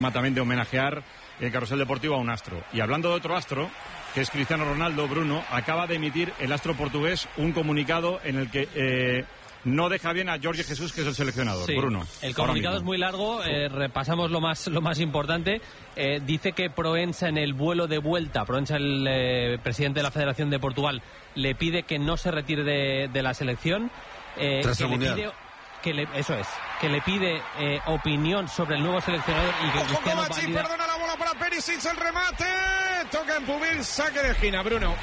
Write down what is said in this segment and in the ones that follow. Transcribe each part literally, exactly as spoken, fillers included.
También de homenajear el carrusel deportivo a un astro. Y hablando de otro astro, que es Cristiano Ronaldo, Bruno, acaba de emitir el astro portugués un comunicado en el que eh, no deja bien a Jorge Jesús, que es el seleccionador. Sí, Bruno. El comunicado es muy largo, eh, repasamos lo más, lo más importante. Eh, dice que Proença en el vuelo de vuelta, Proença, el eh, presidente de la Federación de Portugal, le pide que no se retire de, de la selección. Eh, Tras que el le mundial. pide, que le, eso es, que le pide eh, opinión sobre el nuevo seleccionador y que Ojo, Cristiano Kovacic, valida... perdona la bola para Perisic, el remate, toca en Pubil, saque de esquina, Bruno.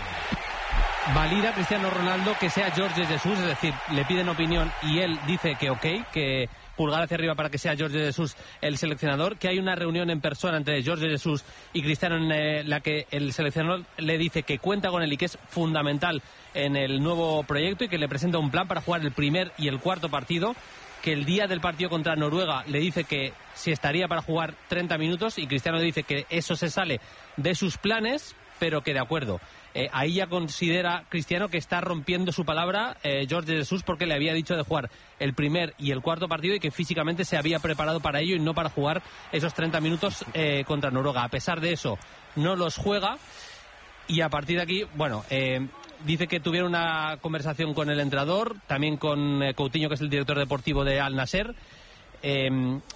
Valida Cristiano Ronaldo que sea Jorge Jesús, es decir, le piden opinión y él dice que ok, que pulgar hacia arriba para que sea Jorge Jesús el seleccionador, que hay una reunión en persona entre Jorge Jesús y Cristiano en eh, la que el seleccionador le dice que cuenta con él y que es fundamental en el nuevo proyecto y que le presenta un plan para jugar el primer y el cuarto partido, que el día del partido contra Noruega le dice que si estaría para jugar treinta minutos y Cristiano le dice que eso se sale de sus planes, pero que de acuerdo. Eh, ahí ya considera Cristiano que está rompiendo su palabra eh, Jorge Jesús, porque le había dicho de jugar el primer y el cuarto partido y que físicamente se había preparado para ello y no para jugar esos treinta minutos eh, contra Noruega. A pesar de eso, no los juega y a partir de aquí, bueno, eh, dice que tuvieron una conversación con el entrenador, también con eh, Coutinho, que es el director deportivo de Al Nassr, eh,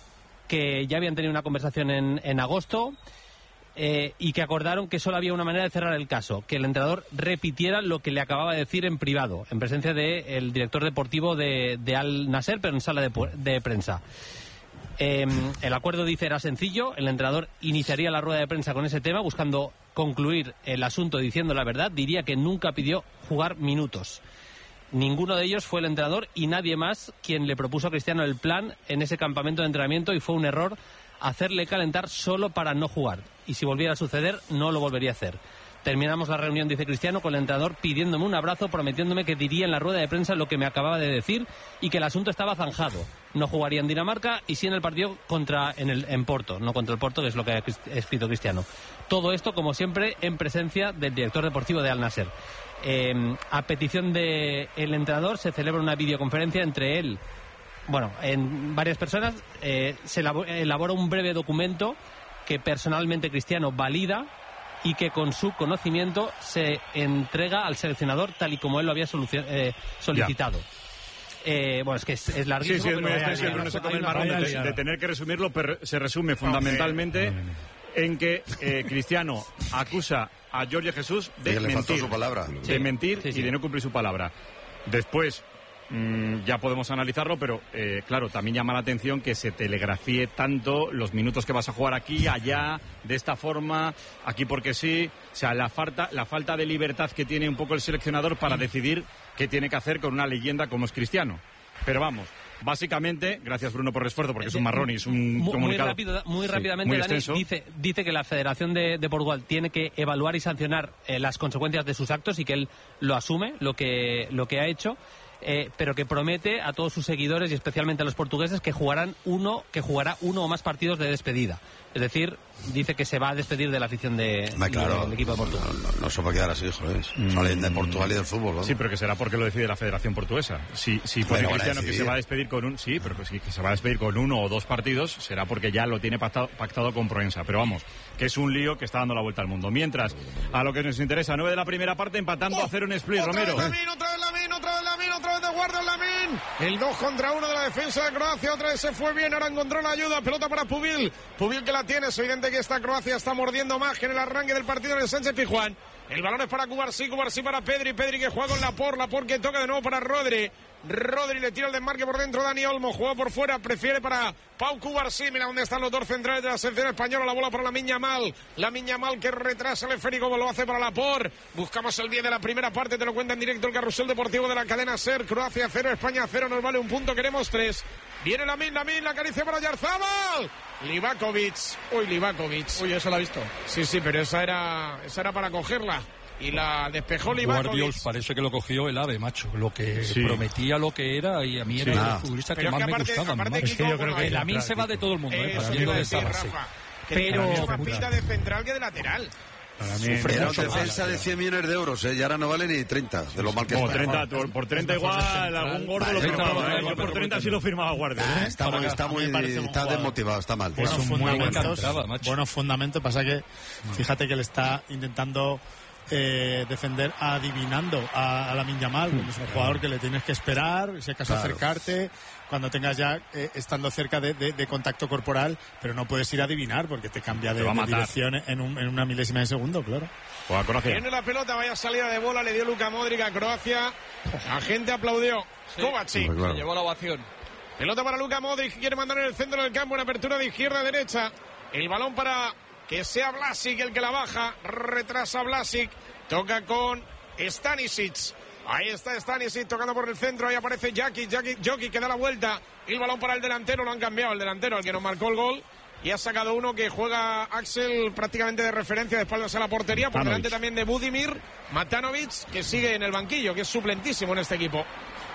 que ya habían tenido una conversación en, en agosto. Eh, y que acordaron que solo había una manera de cerrar el caso, que el entrenador repitiera lo que le acababa de decir en privado, en presencia del director deportivo de, de Al Nassr, pero en sala de, de prensa. Eh, el acuerdo, dice, era sencillo, el entrenador iniciaría la rueda de prensa con ese tema, buscando concluir el asunto diciendo la verdad, diría que nunca pidió jugar minutos. Ninguno de ellos fue el entrenador y nadie más quien le propuso a Cristiano el plan en ese campamento de entrenamiento, y fue un error hacerle calentar solo para no jugar. Y si volviera a suceder, no lo volvería a hacer. Terminamos la reunión, dice Cristiano, con el entrenador pidiéndome un abrazo, prometiéndome que diría en la rueda de prensa lo que me acababa de decir y que el asunto estaba zanjado. No jugaría en Dinamarca y sí en el partido contra en, el, en Porto, no contra el Porto, que es lo que ha escrito Cristiano. Todo esto, como siempre, en presencia del director deportivo de Al Nassr. Eh, a petición del entrenador se celebra una videoconferencia entre él, bueno, en varias personas, eh, se elabora un breve documento que personalmente Cristiano valida y que con su conocimiento se entrega al seleccionador tal y como él lo había eh, solicitado. Eh, bueno, es que es, es larguísimo. Sí, sí, es muy pero extenso, no se come el marrón de, de, de tener que resumirlo, pero se resume fundamentalmente okay. en que eh, Cristiano acusa a Jorge Jesús de mentir, su palabra. de Sí. mentir sí, sí. y de no cumplir su palabra. Después Mm, ya podemos analizarlo, pero eh, claro, también llama la atención que se telegrafíe tanto los minutos que vas a jugar aquí, allá, de esta forma, aquí porque sí. O sea, la falta, la falta de libertad que tiene un poco el seleccionador para decidir qué tiene que hacer con una leyenda como es Cristiano. Pero vamos, básicamente, gracias Bruno por el esfuerzo, porque es un marrón y es un muy, comunicado. Muy, rápido, muy sí, rápidamente, muy Dani, extenso. dice, dice que la Federación de, de Portugal tiene que evaluar y sancionar eh, las consecuencias de sus actos y que él lo asume, lo que, lo que ha hecho. Eh, pero que promete a todos sus seguidores y especialmente a los portugueses que jugarán uno, que jugará uno o más partidos de despedida. Es decir, dice que se va a despedir de la afición de, Hombre, claro, del equipo de Portugal. No, no, no se va a quedar así, joder. Mm. Salen de Portugal y del fútbol, ¿no? Sí, pero que será porque lo decide la Federación Portuguesa. Si, si fuese bueno, Cristiano que se va a despedir con un... Sí, pero pues, sí, que se va a despedir con uno o dos partidos, será porque ya lo tiene pactado, pactado con Proença. Pero vamos, que es un lío que está dando la vuelta al mundo. Mientras, a lo que nos interesa, nueve de la primera parte, empatando oh, a cero en Split, otra Romero. Vez Lamin, otra vez Lamin, otra vez Lamin, otra vez de guardia Lamin. El dos contra uno de la defensa de Croacia, otra vez se fue bien, ahora encontró la ayuda, pelota para Pubil. Pubil que la tiene, es evidente que esta Croacia está mordiendo más que en el arranque del partido en el Sánchez Pizjuán. El balón es para Cubarsí, Cubarsí para Pedri, Pedri que juega con Laporte, Laporte que toca de nuevo para Rodri. Rodri le tira el desmarque por dentro, Dani Olmo juega por fuera, prefiere para Pau Cubarsí. Mira dónde están los dos centrales de la selección española, la bola para Lamine Yamal, Lamine Yamal que retrasa el esférico como lo hace para Laporte. Buscamos el diez de la primera parte, te lo cuenta en directo el carrusel deportivo de la cadena SER. Croacia cero, España cero, nos vale un punto, queremos tres. Viene Lamine, Lamine, la acaricia para Yarzábal. Livakovic, uy Livakovic. Uy, eso lo ha visto. Sí, sí, pero esa era, esa era para cogerla. Y la despejó Livakovic. Guardiols parece que lo cogió el ave, macho. Lo que sí. prometía lo que era, y a mí era sí, el futbolista que más que aparte, me gustaba. Aparte, es que yo creo que la mí se va de todo el mundo, eh, partiendo de esa base. Pero es más pinta de central que de lateral. Para mí era una defensa de cien millones de euros, ¿eh? Y ahora no vale ni treinta, de lo mal que Como está. treinta, por, por treinta igual, algún gordo vale, lo firmaba, ¿eh? Yo por treinta sí lo firmaba Guardia. Ah, está muy, está, muy, está desmotivado, está mal. Buenos fundamentos, buenos fundamentos, pasa que fíjate que le está intentando eh, defender adivinando a, a Lamine Yamal, mm. es un jugador que le tienes que esperar, si acaso claro. acercarte cuando tengas ya eh, estando cerca de, de, de contacto corporal, pero no puedes ir a adivinar porque te cambia de, de dirección en, un, en una milésima de segundo, claro. Pues Croacia. Tiene la pelota, vaya salida de bola, le dio Luka Modric a Croacia. La gente aplaudió. Sí. Kovacic. Pues claro. Se llevó la ovación. Pelota para Luka Modric, quiere mandar en el centro del campo, en apertura de izquierda a derecha. El balón para que sea Vlasic el que la baja. Retrasa Vlasic. Toca con Stanisic. Ahí está Stanisic tocando por el centro. Ahí aparece Jaki. Jaki Jokic que da la vuelta. El balón para el delantero. Lo han cambiado. El delantero, el que nos marcó el gol. Y ha sacado uno que juega Axel prácticamente de referencia de espaldas a la portería. Por delante también de Budimir. Matanovic, que sigue en el banquillo, que es suplentísimo en este equipo.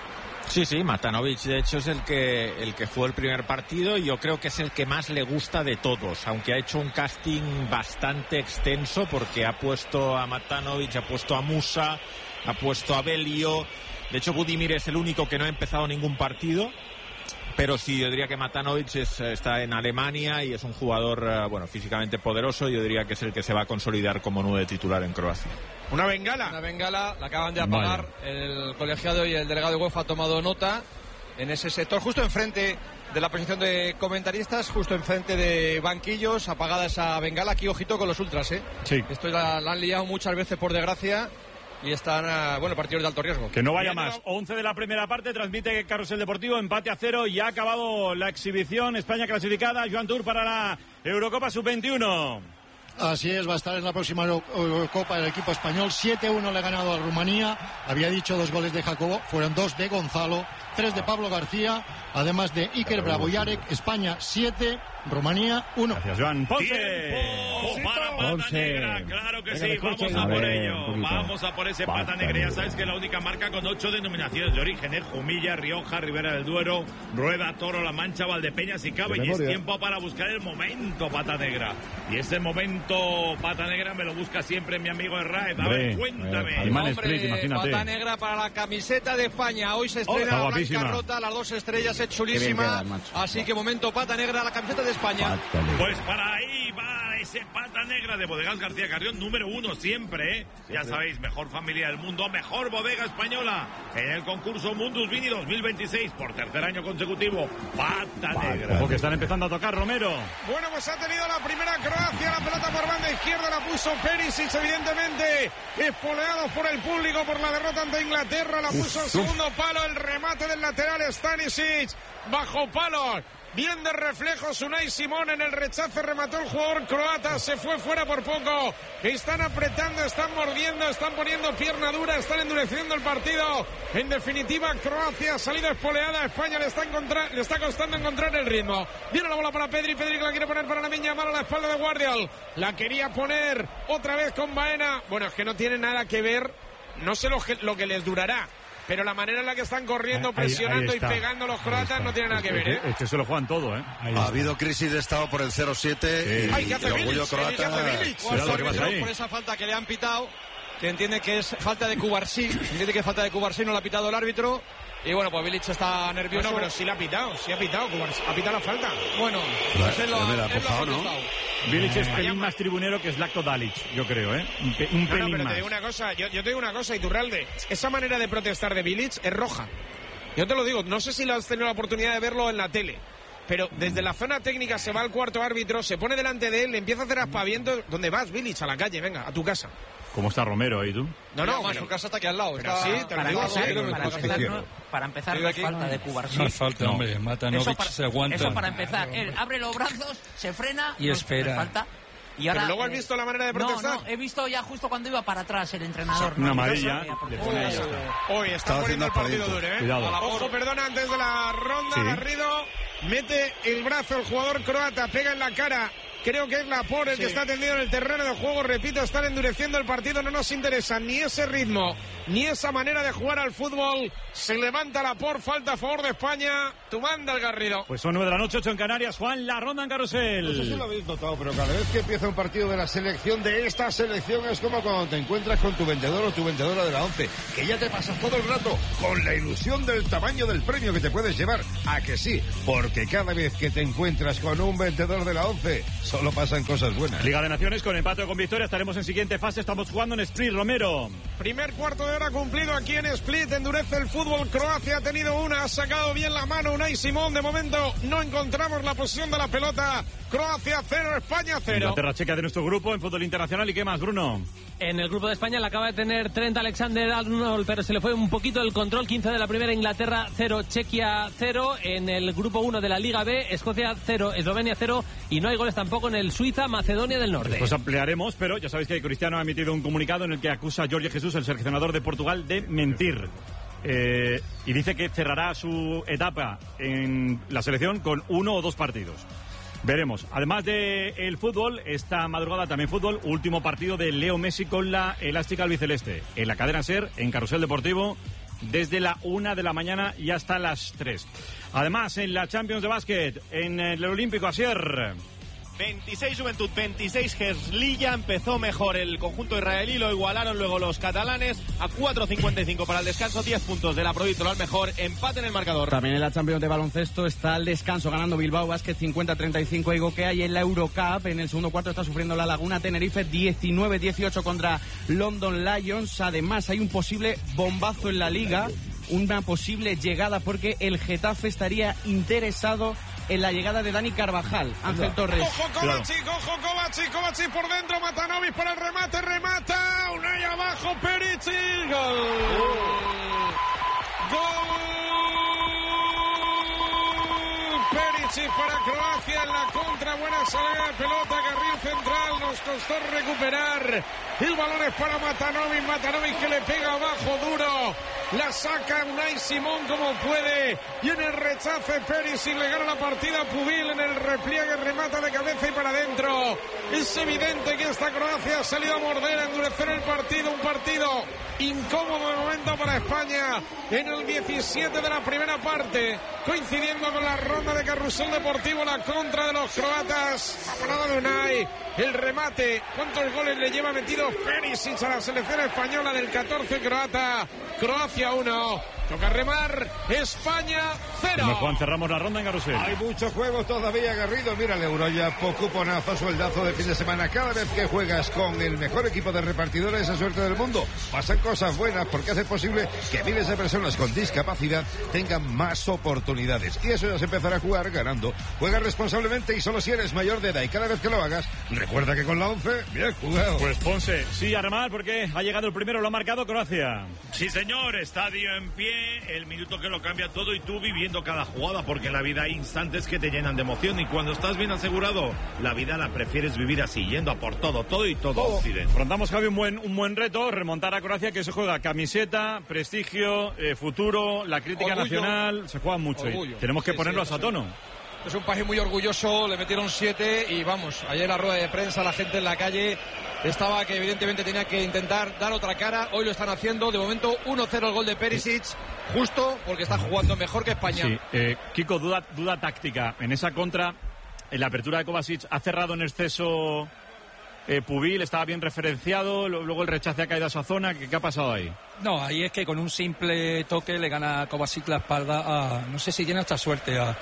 Sí, sí, Matanovic de hecho es el que el que fue el primer partido y yo creo que es el que más le gusta de todos, aunque ha hecho un casting bastante extenso porque ha puesto a Matanovic, ha puesto a Musa, ha puesto a Belio. De hecho Budimir es el único que no ha empezado ningún partido, pero sí, yo diría que Matanovic es, está en Alemania y es un jugador, bueno, físicamente poderoso. Yo diría que es el que se va a consolidar como nueve titular en Croacia. Una bengala. Una bengala, la acaban de apagar. Vale. El colegiado y el delegado de UEFA ha tomado nota en ese sector, justo enfrente de la posición de comentaristas, justo enfrente de banquillos, apagada esa bengala. Aquí, ojito con los ultras, ¿eh? Sí. Esto la, la han liado muchas veces, por desgracia. Y están, bueno, partidos de alto riesgo. Que no vaya más. once de la primera parte, transmite Carrusel Deportivo, empate a cero y ha acabado la exhibición. España clasificada, Joan Tour para la Eurocopa sub veintiuno. Así es, va a estar en la próxima Eurocopa el equipo español. siete uno le ha ganado a Rumanía. Había dicho dos goles de Jacobo, fueron dos de Gonzalo, tres de Pablo García, además de Iker Braboyarek. España siete, Rumanía uno. Gracias, Joan. Ponce. Tiempo para Pata Negra, claro que sí, vamos a por ello, vamos a por ese Pata Negra. Ya sabes que es la única marca con ocho denominaciones de origen, ¿eh? Jumilla, Rioja, Ribera del Duero, Rueda, Toro, La Mancha, Valdepeñas y Cava. Y es tiempo para buscar el momento Pata Negra. Y ese momento Pata Negra me lo busca siempre mi amigo Herraez. A ver, cuéntame. Hombre, Split, imagínate. Pata Negra para la camiseta de España. Hoy se estrena oh, la blanca rota, las dos estrellas, es chulísima. Queda, así que momento Pata Negra, la camiseta de España. Pues para ahí va ese Pata Negra de Bodegas García Carrión, número uno siempre, ¿eh? Ya sabéis, mejor familia del mundo, mejor bodega española en el concurso Mundus Vini dos mil veintiséis por tercer año consecutivo. Pata Negra. Ojo que están empezando a tocar, Romero. Bueno, pues ha tenido la primera Croacia, la pelota por banda izquierda la puso Perisic, evidentemente espoleados por el público por la derrota ante Inglaterra, la puso al segundo palo, el remate del lateral Stanisic, bajo palo. Bien de reflejos, Unai Simón en el rechace, remató el jugador croata, se fue fuera por poco. Están apretando, están mordiendo, están poniendo pierna dura, están endureciendo el partido. En definitiva, Croacia ha salido espoleada, España le está, encontrar, le está costando encontrar el ritmo. Viene la bola para Pedri, Pedri que la quiere poner para Lamine Yamal a la espalda de Guardiol. La quería poner otra vez con Baena. Bueno, es que no tiene nada que ver, no sé lo que, lo que les durará. Pero la manera en la que están corriendo, presionando ahí, ahí y pegando los croatas no tiene nada que ver, ¿eh? Es que se lo juegan todo, ¿eh? Ha habido crisis de estado por el cero siete sí. y, y el orgullo croata. Por esa falta que le han pitado, que entiende que es falta de Cubarsí, entiende que es falta de Cubarsí, no la ha pitado el árbitro. Y bueno, pues Bilic está nervioso. No, pero sí la ha pitado, sí ha pitado, Cubarsí, ha pitado la falta. Bueno, pues él lo, mira, él lo ha ¿no? Bilic es pelín más tribunero que Zlatko Dalic, yo creo, ¿eh? Un, pe un no, pelín no, pero más. te digo una cosa, yo, yo te digo una cosa, Iturralde, esa manera de protestar de Bilic es roja. Yo te lo digo, no sé si lo has tenido la oportunidad de verlo en la tele, pero desde la zona técnica se va al cuarto árbitro, se pone delante de él, le empieza a hacer aspavientos. ¿Dónde vas, Bilic? A la calle, venga, a tu casa. ¿Cómo está Romero ahí, tú? No, no, más su casa está aquí al lado. Pero está... sí, te lo digo, sí. Para empezar, no, para empezar no es falta de Cubarsí. No es falta, no. Hombre, Matanovic se aguanta. Eso para empezar. Él abre los brazos, se frena y espera. No es falta. Y ahora, ¿pero luego has visto la manera de protestar? No, no, he visto ya justo cuando iba para atrás el entrenador. Una amarilla. Le pone ahí. Hoy está poniendo el partido duro, ¿eh? Cuidado. Ojo, perdona, antes de la ronda, sí. Garrido mete el brazo el jugador croata, pega en la cara Creo que es Laporte el sí. que está tendido en el terreno de juego. Repito, están endureciendo el partido. No nos interesa ni ese ritmo, ni esa manera de jugar al fútbol. Se levanta Laporte, falta a favor de España. Tu manda el Garrido. Pues son nueve de la noche, ocho en Canarias. Juan, la ronda en carrusel. No sé si lo habéis notado, pero cada vez que empieza un partido de la selección, de esta selección, es como cuando te encuentras con tu vendedor o tu vendedora de la once, que ya te pasas todo el rato con la ilusión del tamaño del premio que te puedes llevar. ¿A que sí? Porque cada vez que te encuentras con un vendedor de la once, solo pasan cosas buenas. Liga de Naciones con empate o con victoria. Estaremos en siguiente fase. Estamos jugando en Split, Romero. Primer cuarto de hora cumplido aquí en Split. Endurece el fútbol. Croacia ha tenido una. Ha sacado bien la mano Unai Simón. De momento no encontramos la posición de la pelota. Croacia cero, España cero. Inglaterra checa de nuestro grupo en fútbol internacional. ¿Y qué más, Bruno? En el grupo de España la acaba de tener Trent Alexander-Arnold, pero se le fue un poquito el control. quince de la primera, Inglaterra cero, Chequia cero. En el grupo uno de la Liga B, Escocia cero, Eslovenia cero. Y no hay goles tampoco en el Suiza-Macedonia del Norte. Pues ampliaremos, pero ya sabéis que Cristiano ha emitido un comunicado en el que acusa a Jorge Jesús, el seleccionador de Portugal, de mentir. Eh, y dice que cerrará su etapa en la selección con uno o dos partidos. Veremos. Además de el fútbol, esta madrugada también fútbol, último partido de Leo Messi con la elástica albiceleste. En la cadena SER, en Carrusel Deportivo, desde la una de la mañana y hasta las tres. Además, en la Champions de Básquet, en el Olímpico, Asier. veintiséis Juventud, veintiséis Herzliya. Empezó mejor el conjunto israelí, lo igualaron luego los catalanes a cuatro cincuenta y cinco para el descanso, diez puntos de la Provítola al mejor, empate en el marcador. También en la Champions de baloncesto está el descanso, ganando Bilbao Basket cincuenta treinta y cinco a Igokea, y en la Eurocup en el segundo cuarto está sufriendo la Laguna Tenerife diecinueve dieciocho contra London Lions. Además hay un posible bombazo en la Liga, una posible llegada porque el Getafe estaría interesado en la llegada de Dani Carvajal. Ángel Torres. Ojo Kovacic, claro. ojo Kovacic, Kovacic por dentro, Matanovic para el remate, remata, Unai abajo, Perisic, gol. Uh. Gol. Perisic para Croacia en la contra, buena salida de pelota, carril central, nos costó recuperar. El balón es para Matanovic, Matanovic que le pega abajo duro. La saca Unai Simón como puede. Y en el rechace Perisic le gana la partida a Pubil. En el repliegue remata de cabeza y para adentro. Es evidente que esta Croacia ha salido a morder, a endurecer el partido. Un partido incómodo de momento para España. En el diecisiete de la primera parte, coincidiendo con la ronda de Carrusel Deportivo, la contra de los croatas. La parada de Unai. El remate. ¿Cuántos goles le lleva metido Perisic a la selección española del catorce croata? Croacia uno. Toca remar. España cero. Juan, cerramos la ronda en Carrusel. Hay muchos juegos todavía, Garrido. Mira el Euro ya, cuponazo, sueldazo de fin de semana. Cada vez que juegas con el mejor equipo de repartidores esa suerte del mundo, pasan cosas buenas porque hace posible que miles de personas con discapacidad tengan más oportunidades. Y eso ya se empezará a jugar ganando. Juega responsablemente y solo si eres mayor de edad. Y cada vez que lo hagas, recuerda que con la once, bien jugado. Pues Ponce, sí, a remar porque ha llegado el primero, lo ha marcado Croacia. Sí, señor, estadio en pie. El minuto que lo cambia todo y tú viviendo cada jugada, porque en la vida hay instantes que te llenan de emoción y cuando estás bien asegurado, la vida la prefieres vivir así, yendo a por todo, todo y todo. Oh. Afrontamos, Javi, un buen, un buen reto, remontar a Croacia, que se juega camiseta, prestigio, eh, futuro, la crítica orgullo. Nacional, se juega mucho y tenemos que sí, ponerlos sí, a tono. Es un país muy orgulloso, le metieron siete y vamos, ayer en la rueda de prensa la gente en la calle estaba que evidentemente tenía que intentar dar otra cara, hoy lo están haciendo, de momento uno cero el gol de Perisic, justo porque está jugando mejor que España. Sí, eh, Kiko, duda, duda táctica, en esa contra, en la apertura de Kovacic, ha cerrado en exceso eh, Pubil, estaba bien referenciado, luego el rechace ha caído a esa zona, ¿qué, qué ha pasado ahí? No, ahí es que con un simple toque le gana a Kovacic la espalda a, no sé si tiene hasta suerte, a...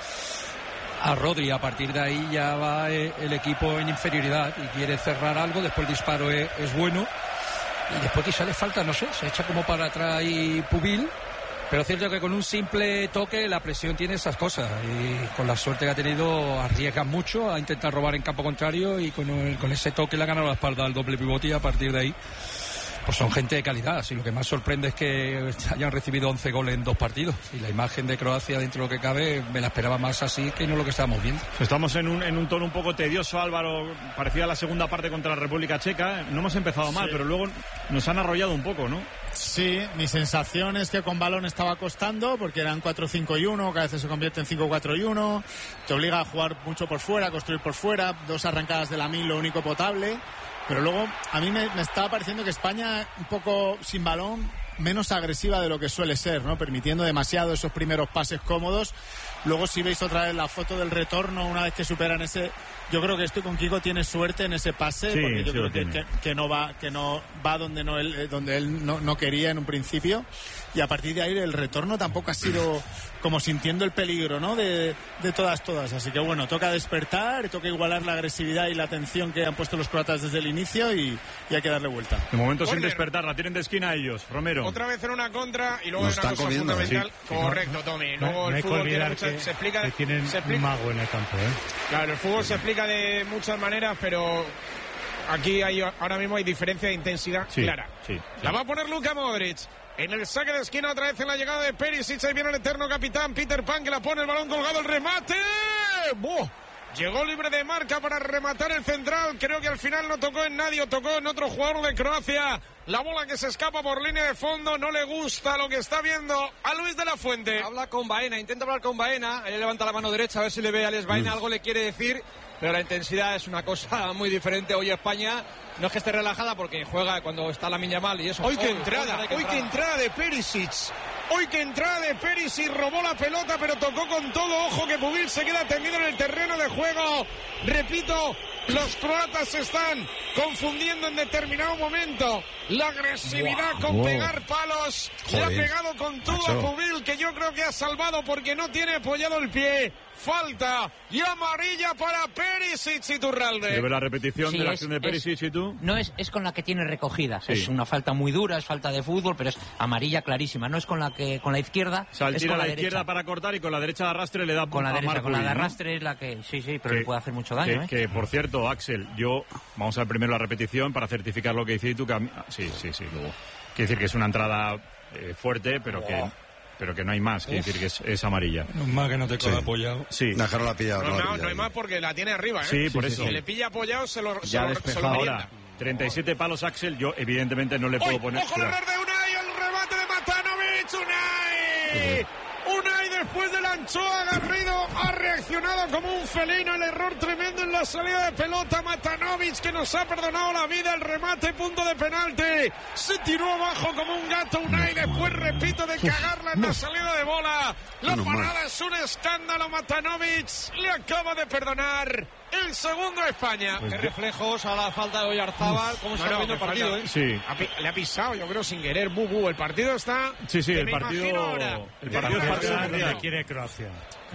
a Rodri. A partir de ahí ya va el equipo en inferioridad y quiere cerrar algo, después el disparo es, es bueno y después quizá le falta, no sé, se echa como para atrás y Pubil, pero es cierto que con un simple toque la presión tiene esas cosas y con la suerte que ha tenido arriesga mucho a intentar robar en campo contrario y con, el, con ese toque le ha ganado la espalda al doble pivote y a partir de ahí Pues son gente de calidad. Si lo que más sorprende es que hayan recibido once goles en dos partidos. Y la imagen de Croacia, dentro de lo que cabe, me la esperaba más así que no lo que estábamos viendo. Estamos en un, en un tono un poco tedioso, Álvaro, parecido a la segunda parte contra la República Checa. No hemos empezado mal, sí, pero luego nos han arrollado un poco, ¿no? Sí, mi sensación es que con balón estaba costando, porque eran cuatro cinco y uno, que a veces se convierte en cinco cuatro y uno, te obliga a jugar mucho por fuera, a construir por fuera, dos arrancadas de Lamine, lo único potable. Pero luego a mí me, me estaba pareciendo que España, un poco sin balón, menos agresiva de lo que suele ser, ¿no? Permitiendo demasiado esos primeros pases cómodos. Luego, si veis otra vez la foto del retorno, una vez que superan ese, yo creo que estoy con Kiko, tiene suerte en ese pase, sí, porque yo sí creo que, que, que no va, que no va donde no él, donde él no, no quería en un principio. Y a partir de ahí el retorno tampoco ha sido como sintiendo el peligro, ¿no? De, de todas, todas. Así que bueno, toca despertar, toca igualar la agresividad y la atención que han puesto los croatas desde el inicio y, y hay que darle vuelta. De momento sin despertar, la tienen de esquina ellos, Romero. Otra vez en una contra y luego no en una cosa comiendo, fundamental. Sí. Correcto, Tommy. Luego no, el no hay fútbol que olvidar mucha, que, se explica, que tienen se explica, un mago en el campo, ¿eh? Claro, el fútbol se explica de muchas maneras, pero aquí hay, ahora mismo hay diferencia de intensidad sí, clara. Sí, sí. La va a poner Luka Modric. En el saque de esquina otra vez en la llegada de Perisic. Ahí viene el eterno capitán Peter Pan, que la pone, el balón colgado, el remate. ¡Buah! Llegó libre de marca para rematar el central. Creo que al final no tocó en nadie, o tocó en otro jugador de Croacia. La bola que se escapa por línea de fondo. No le gusta lo que está viendo a Luis de la Fuente. Habla con Baena, intenta hablar con Baena. Él levanta la mano derecha a ver si le ve a Alex Baena. Mm. Algo le quiere decir, pero la intensidad es una cosa muy diferente. Hoy España no es que esté relajada porque juega cuando está Lamine Yamal y eso. Hoy qué entrada, hoy qué entrada de Perisic. Hoy que entrada de Perisic, robó la pelota pero tocó con todo. Ojo que Pubil se queda tendido en el terreno de juego. Repito, los croatas se están confundiendo en determinado momento. La agresividad wow, con wow. pegar palos. Joder. Le ha pegado con todo Macho. a Pubil, que yo creo que ha salvado porque no tiene apoyado el pie. Falta y amarilla para Perisic y Turralde. ¿Lleve la repetición sí, de la es, acción de Perisic es, y tú? No, es, es con la que tiene recogida. Sí. Es una falta muy dura, es falta de fútbol, pero es amarilla clarísima. No es con la que con la izquierda. O sea, es tira con la, la izquierda para cortar y con la derecha de arrastre le da con la a derecha, Marco con la de Will, ¿no? arrastre es la que sí, sí, pero que, le puede hacer mucho daño. Que, ¿eh? que por cierto, Axel, yo vamos a ver primero la repetición para certificar lo que dices tú. Que a mí, sí, sí, sí. Luego quiere decir que es una entrada eh, fuerte, pero oh. que pero que no hay más, quiere decir que es, es amarilla. No más que no te coja sí. apoyado. Sí. Najarro la ha pillado. No, no, no, no hay más porque la tiene arriba, ¿eh? Sí, por sí, eso. Si le pilla apoyado, se lo, ya se lo, se lo ahora, treinta y siete palos, Axel. Yo, evidentemente, no le puedo ¡Oy! poner. ¡Ojo el error de Unai! ¡El remate de Matanovic! ¡Unai! Unai, después de la anchoa, Garrido ha reaccionado como un felino. El error tremendo en la salida de pelota. Matanovic, que nos ha perdonado la vida. El remate, punto de penalti. Se tiró abajo como un gato Unai. Después, repito, de cagarla en la salida de bola. La parada es un escándalo. Matanovic le acaba de perdonar el segundo a España. Pues qué reflejos a la falta de Oyarzábal. ¿Cómo no, se está no, viendo el partido? Falta, ¿eh? Sí. Ha, le ha pisado, yo creo, sin querer. Bubu. El partido está. Sí, sí, el partido. Ahora, el partido está donde quiere Croacia.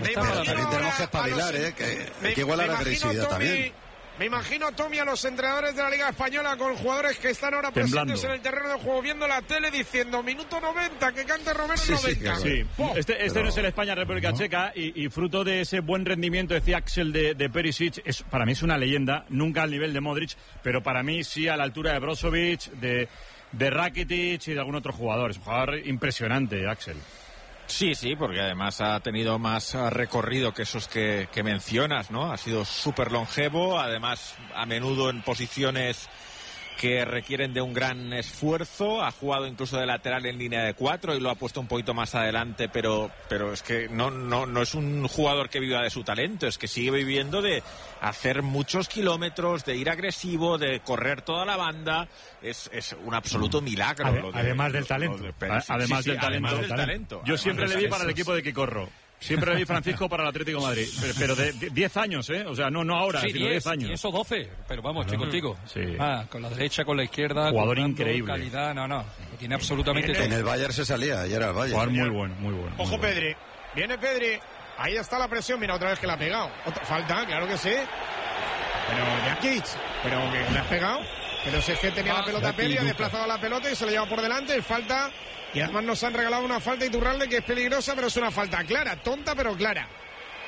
Tenemos que espabilar, ¿eh? Que hay que igualar la agresividad también. Me imagino, Tommy, a los entrenadores de la Liga Española con jugadores que están ahora temblando presentes en el terreno de juego, viendo la tele, diciendo minuto noventa, que cante Romero sí, noventa. Sí, sí. Este, este Pero... no es el España-República no. Checa y, y fruto de ese buen rendimiento, decía Axel, de, de Perisic, es, para mí es una leyenda, nunca al nivel de Modric, pero para mí sí a la altura de Brozovic, de, de Rakitic y de algún otro jugador. Es un jugador impresionante, Axel. Sí, sí, porque además ha tenido más recorrido que esos que, que mencionas, ¿no? Ha sido súper longevo, además a menudo en posiciones que requieren de un gran esfuerzo, ha jugado incluso de lateral en línea de cuatro y lo ha puesto un poquito más adelante, pero pero es que no no no es un jugador que viva de su talento, es que sigue viviendo de hacer muchos kilómetros, de ir agresivo, de correr toda la banda, es, es un absoluto milagro. Ade, lo de, además del talento. De además, sí, sí, del, talento. además del talento. Yo además siempre le vi para el equipo de Quicorro. Siempre le vi Francisco para el Atlético de Madrid, pero, pero de diez años, ¿eh? O sea, no no ahora, sí, sino diez años. Y eso doce, pero vamos, estoy contigo. Sí. Ah, con la derecha, con la izquierda. Jugador increíble. Calidad, no, no, tiene absolutamente todo. En el Bayern se salía, y era el Bayern. Jugador muy bueno, muy bueno. Ojo, muy bueno. Pedri. Viene Pedri. Ahí está la presión, mira otra vez que la ha pegado. Otra, falta, claro que sí. Pero Jakic, pero que le has pegado. Pero si es que tenía ah, la pelota Pedri, ha desplazado la pelota y se la lleva por delante. Falta. Y además nos han regalado una falta Iturralde que es peligrosa, pero es una falta clara, tonta pero clara.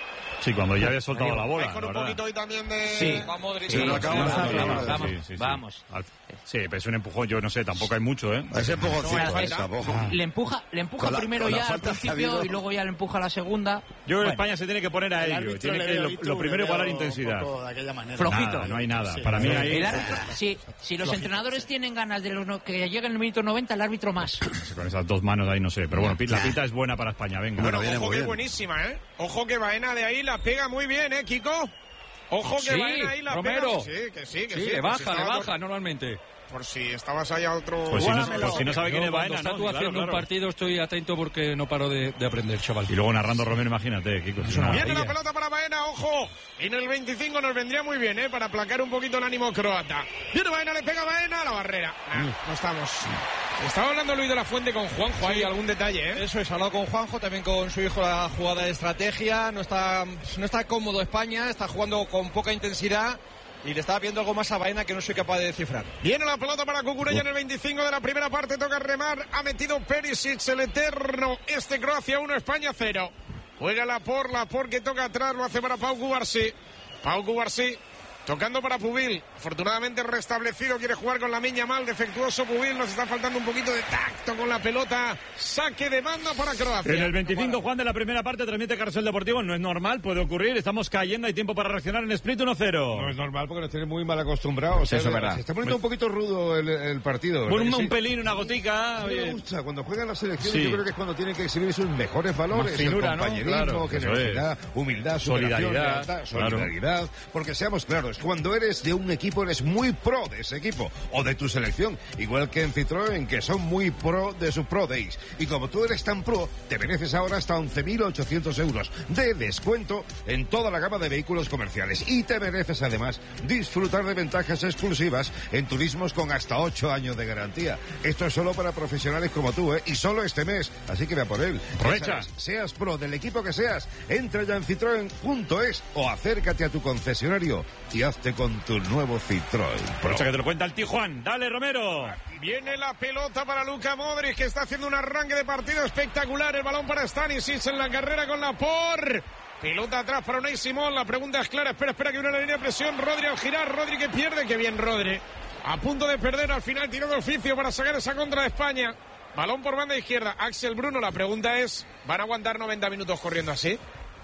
Sí, cuando ya había soltado Arriba. la bola. Hay con un la poquito hoy también de... Sí. Vamos, Modric. Sí, Sí, vamos, vamos, vamos, vamos, vamos, sí, sí, sí. vamos. Al- Sí, pero es un empujón, yo no sé, tampoco hay mucho, ¿eh? Ese empujoncito, No, eh, es- tampoco. Le empuja, le empuja Con la- primero con la ya al falta que ha principio habido. y luego ya le empuja a la segunda. Yo creo que Bueno, España se tiene que poner a El ello. árbitro Tiene le que veo lo, ahí, tú, lo primero le igualar veo intensidad. un poco de aquella manera. Flojito. Nada, no hay nada. Sí, Para mí sí. ahí el árbitro, sí, si los entrenadores tienen ganas de los no- que lleguen en el minuto noventa, el árbitro más. con esas dos manos ahí no sé, pero bueno, la pita es buena para España, venga. Bueno, viene ojo muy que es bien. buenísima, ¿eh? Ojo que Baena de ahí la pega muy bien, ¿eh, Kiko? Ojo que Sí, Baena ahí la Romero. pega. Sí, que sí, que Sí, sí. le por si baja, le estaba- baja normalmente. Por si estabas ahí a otro... Pues si no, Guárdamelo. pues si no sabe quién Yo es cuando Baena, estás ¿no? tú Claro, haciendo claro. un partido estoy atento porque no paro de, de aprender, chaval. Y luego narrando Romero, imagínate, Kiko. Es una Viene la maravilla. pelota para Baena, ojo. Y en el veinticinco nos vendría muy bien, ¿eh? Para aplacar un poquito el ánimo croata. Viene Baena, le pega a Baena a la barrera. Ah, no estamos. Estaba hablando Luis de la Fuente con Juanjo, hay algún detalle, ¿eh? Eso es, hablado con Juanjo, también con su hijo la jugada de estrategia. No está, no está cómodo España, está jugando con poca intensidad y le estaba viendo algo más a Baena que no soy capaz de descifrar. Viene la pelota para Cucurella en el veinticinco de la primera parte, toca remar, ha metido Perisic, el eterno, este Croacia uno, España cero. Juega la por, la por que toca atrás, lo hace para Pau Cubarsí. Pau Cubarsí, tocando para Pubil, afortunadamente restablecido, quiere jugar con la miña mal, defectuoso Pubil, nos está faltando un poquito de tacto con la pelota, saque de banda para Croacia. En el veinticinco, Juan, de la primera parte, transmite Carrusel Deportivo. No es normal, puede ocurrir. Estamos cayendo, hay tiempo para reaccionar en Split uno cero. No es normal porque nos tiene muy mal acostumbrados. Sí, eso es verdad. Se está poniendo un poquito rudo el, el partido. Por un, ¿verdad que un sí? pelín, una gotica. A mí me oye. gusta, cuando juegan las selecciones Sí. yo creo que es cuando tienen que exhibir sus mejores valores, Más finura, el ¿no? compañerismo, Claro, eso generosidad, humildad, superación, Solidaridad, lealtad, claro. solidaridad, porque seamos claros, cuando eres de un equipo eres muy pro de ese equipo o de tu selección, igual que en Citroën, que son muy pro de su Pro Days, y como tú eres tan pro, te mereces ahora hasta once mil ochocientos euros de descuento en toda la gama de vehículos comerciales, y te mereces además disfrutar de ventajas exclusivas en turismos con hasta ocho años de garantía. Esto es solo para profesionales como tú, ¿eh? Y solo este mes, así que ve a por él. Aprovecha. Ya sabes, seas pro del equipo que seas, entra ya en citroen punto es o acércate a tu concesionario y hazte con tu nuevo Citroën Pro. Aprovecha que te lo cuenta el Tijuan. Dale, Romero. Viene la pelota para Luka Modric, que está haciendo un arranque de partido espectacular. El balón para Stanisic en la carrera con la por. Pelota atrás para Unai Simón. La pregunta es clara. Espera, espera que viene la línea de presión. Rodri al girar. Rodri que pierde. Qué bien, Rodri. A punto de perder al final. Tiró de oficio para sacar esa contra de España. Balón por banda izquierda. Axel Bruno. La pregunta es: ¿van a aguantar noventa minutos corriendo así?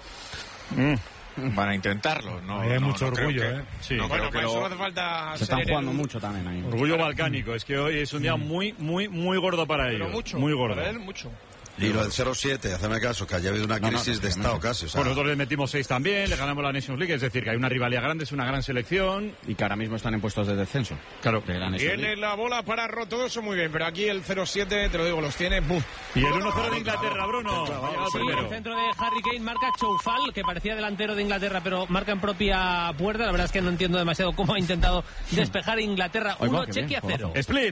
Mm. Van a intentarlo. No, Hay no, mucho no creo orgullo, que- ¿eh? Sí. no Bueno, creo que para eso lo- no hace falta. Se están ser jugando el- mucho también ahí. Orgullo balcánico. Es que hoy es un día muy, muy, muy gordo para Pero ellos. mucho. Muy gordo. Para él, mucho. Y lo del cero siete, haceme caso, que haya habido una No, no, crisis de obviamente. estado casi. O sea, Bueno, nosotros le metimos seis también, le ganamos la Nations League, es decir, que hay una rivalidad grande, es una gran selección. Y que ahora mismo están en puestos de descenso. Claro. De la Nations Viene League. la bola para Roto, eso muy bien, pero aquí el cero siete, te lo digo, los tiene. ¡Buf! Y el uno cero de Inglaterra, Bruno. Ha llegado Sí, primero. el centro de Harry Kane marca Choufal, que parecía delantero de Inglaterra, pero marca en propia puerta. La verdad es que no entiendo demasiado cómo ha intentado despejar Inglaterra. Oiga, Uno, qué bien, Chequia cero. Split.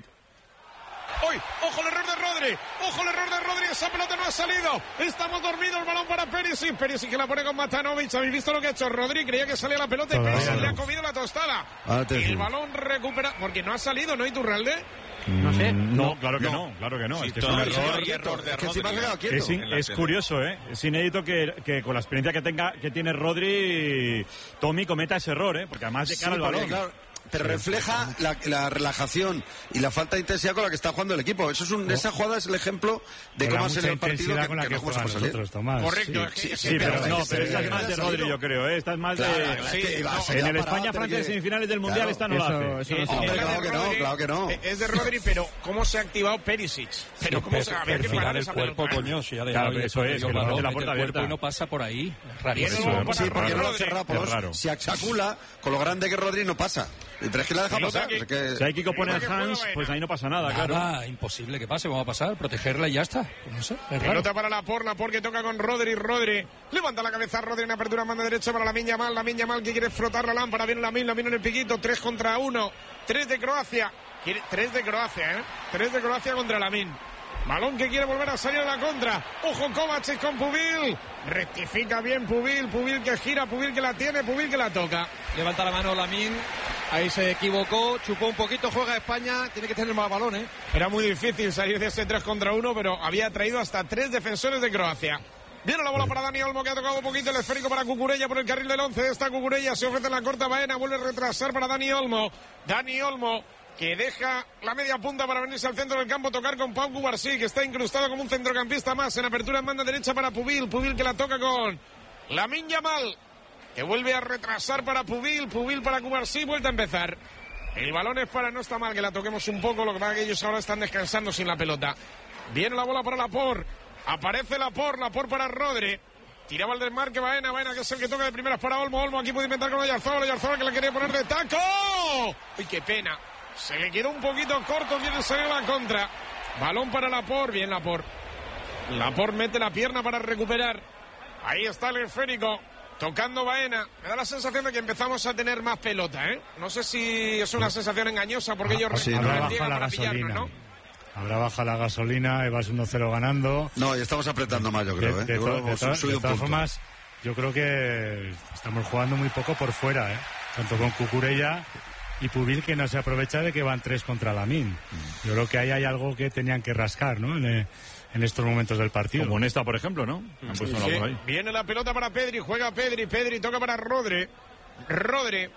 ¡Uy! ¡Ojo el error de Rodri! ¡Ojo el error de Rodri! ¡Esa pelota no ha salido! Estamos dormidos, el balón para Perisic. Perisic que la pone con Matanovic. ¿Habéis visto lo que ha hecho Rodri? Creía que salía la pelota y Todavía Perisic no. le ha comido la tostada. Atención. El balón recupera... Porque no ha salido, ¿no, Iturralde? No sé. No, claro que no, claro que no. Sí, es que es un todavía error. hay error de Es que encima Rodri. ha quedado quieto. Es, in- en la es tele. curioso, ¿eh? Es inédito que, que con la experiencia que tenga que tiene Rodri, Tommy cometa ese error, ¿eh? Porque además de Sí, cara al porque, balón. claro, pero refleja la, la relajación y la falta de intensidad con la que está jugando el equipo. Eso es un, esa jugada es el ejemplo de Con cómo la ha sido mucha el partido intensidad que, con la que que no jugamos juegan por salir. nosotros, Tomás. Correcto. Sí. es que- sí, es Sí, que- pero no, sí, pero sí, esta es sí, más de sí, Rodri, sí. yo creo, ¿eh? Esta es más Claro, de... es que iba a ser En ya el parado, España-Francia pero que- semifinales del Mundial Claro. esta no la Eso- hace. eso Eh, no eh, se Hombre, es de claro que no, Rodri, claro que no. eh, Es de Rodri, pero ¿cómo se ha activado Perisic? Pero ¿cómo se había que Perfilar parar el esa cuerpo, pelota? coño, si ha Claro, dejado ahí eso el es, que medio le balón, deje la mete puerta el cuerpo abierta. y no pasa por ahí. Es Viene rarísimo. luego para Sí, porque no lo Rodri. cerrado por Es raro. Si Axacula, con lo grande que Rodri, no pasa. Pero es que la deja Pelota pasar. que- es que- Si hay Kiko pone a que juega Hans, Baena. pues ahí no pasa nada, claro. Nada, imposible que pase, vamos a pasar, protegerla y ya está. No sé, es raro. Pelota para la por, la por que toca con Rodri, Rodri. Levanta la cabeza Rodri en apertura, mano derecha para la Miña Mal, la Miña Mal que quiere frotar la lámpara, viene la Min, la Min en el piquito, tres contra uno, tres de Croacia, quiere, tres de Croacia, ¿eh? Tres de Croacia contra la Min. Balón que quiere volver a salir a la contra. Ojo Kovacic con Pubil. Rectifica bien Pubil, Pubil que gira, Pubil que la tiene, Pubil que la toca. Levanta la mano Lamín. Ahí se equivocó, chupó un poquito, juega España, tiene que tener más balón, ¿eh? Era muy difícil salir de ese tres contra uno, pero había traído hasta tres defensores de Croacia. Viene la bola para Dani Olmo, que ha tocado un poquito el esférico para Cucurella por el carril del once. Esta Cucurella se ofrece en la corta Baena, vuelve a retrasar para Dani Olmo. Dani Olmo, que deja la media punta para venirse al centro del campo, tocar con Pau Cubarsí, que está incrustado como un centrocampista más. En apertura en banda derecha para Pubil. Pubil que la toca con Lamine Yamal, que vuelve a retrasar para Pubil. Pubil para Cubarsí, vuelta a empezar. El balón es para, no está mal que la toquemos un poco, lo que pasa es que ellos ahora están descansando sin la pelota. Viene la bola para Laporte. Aparece Laporte, Laporte para Rodri. Tiraba el desmarque Baena, Baena que es el que toca de primeras para Olmo. Olmo aquí puede inventar con Oyarzábal, Oyarzábal que la quería poner de taco. ¡Uy, qué pena! Se le quedó un poquito corto, quiere salir la contra. Balón para Laporte, bien Laporte. Laporte mete la pierna para recuperar. Ahí está el esférico, tocando Baena. Me da la sensación de que empezamos a tener más pelota, ¿eh? No sé si es una sensación engañosa porque ellos sí, no, baja la gasolina. ¿no? Habrá baja la gasolina, y vas uno cero ganando. No, y estamos apretando más, yo creo. De, de, ¿eh? to, de, to, de todas formas, yo creo que estamos jugando muy poco por fuera, ¿eh? Tanto con Cucurella y Pubil, que no se aprovecha de que van tres contra Lamine. Yo creo que ahí hay algo que tenían que rascar, ¿no? En, en estos momentos del partido. Como en esta, por ejemplo, ¿no? Han sí, puesto sí. una ahí. Viene la pelota para Pedri, juega Pedri, Pedri toca para Rodri. Rodri.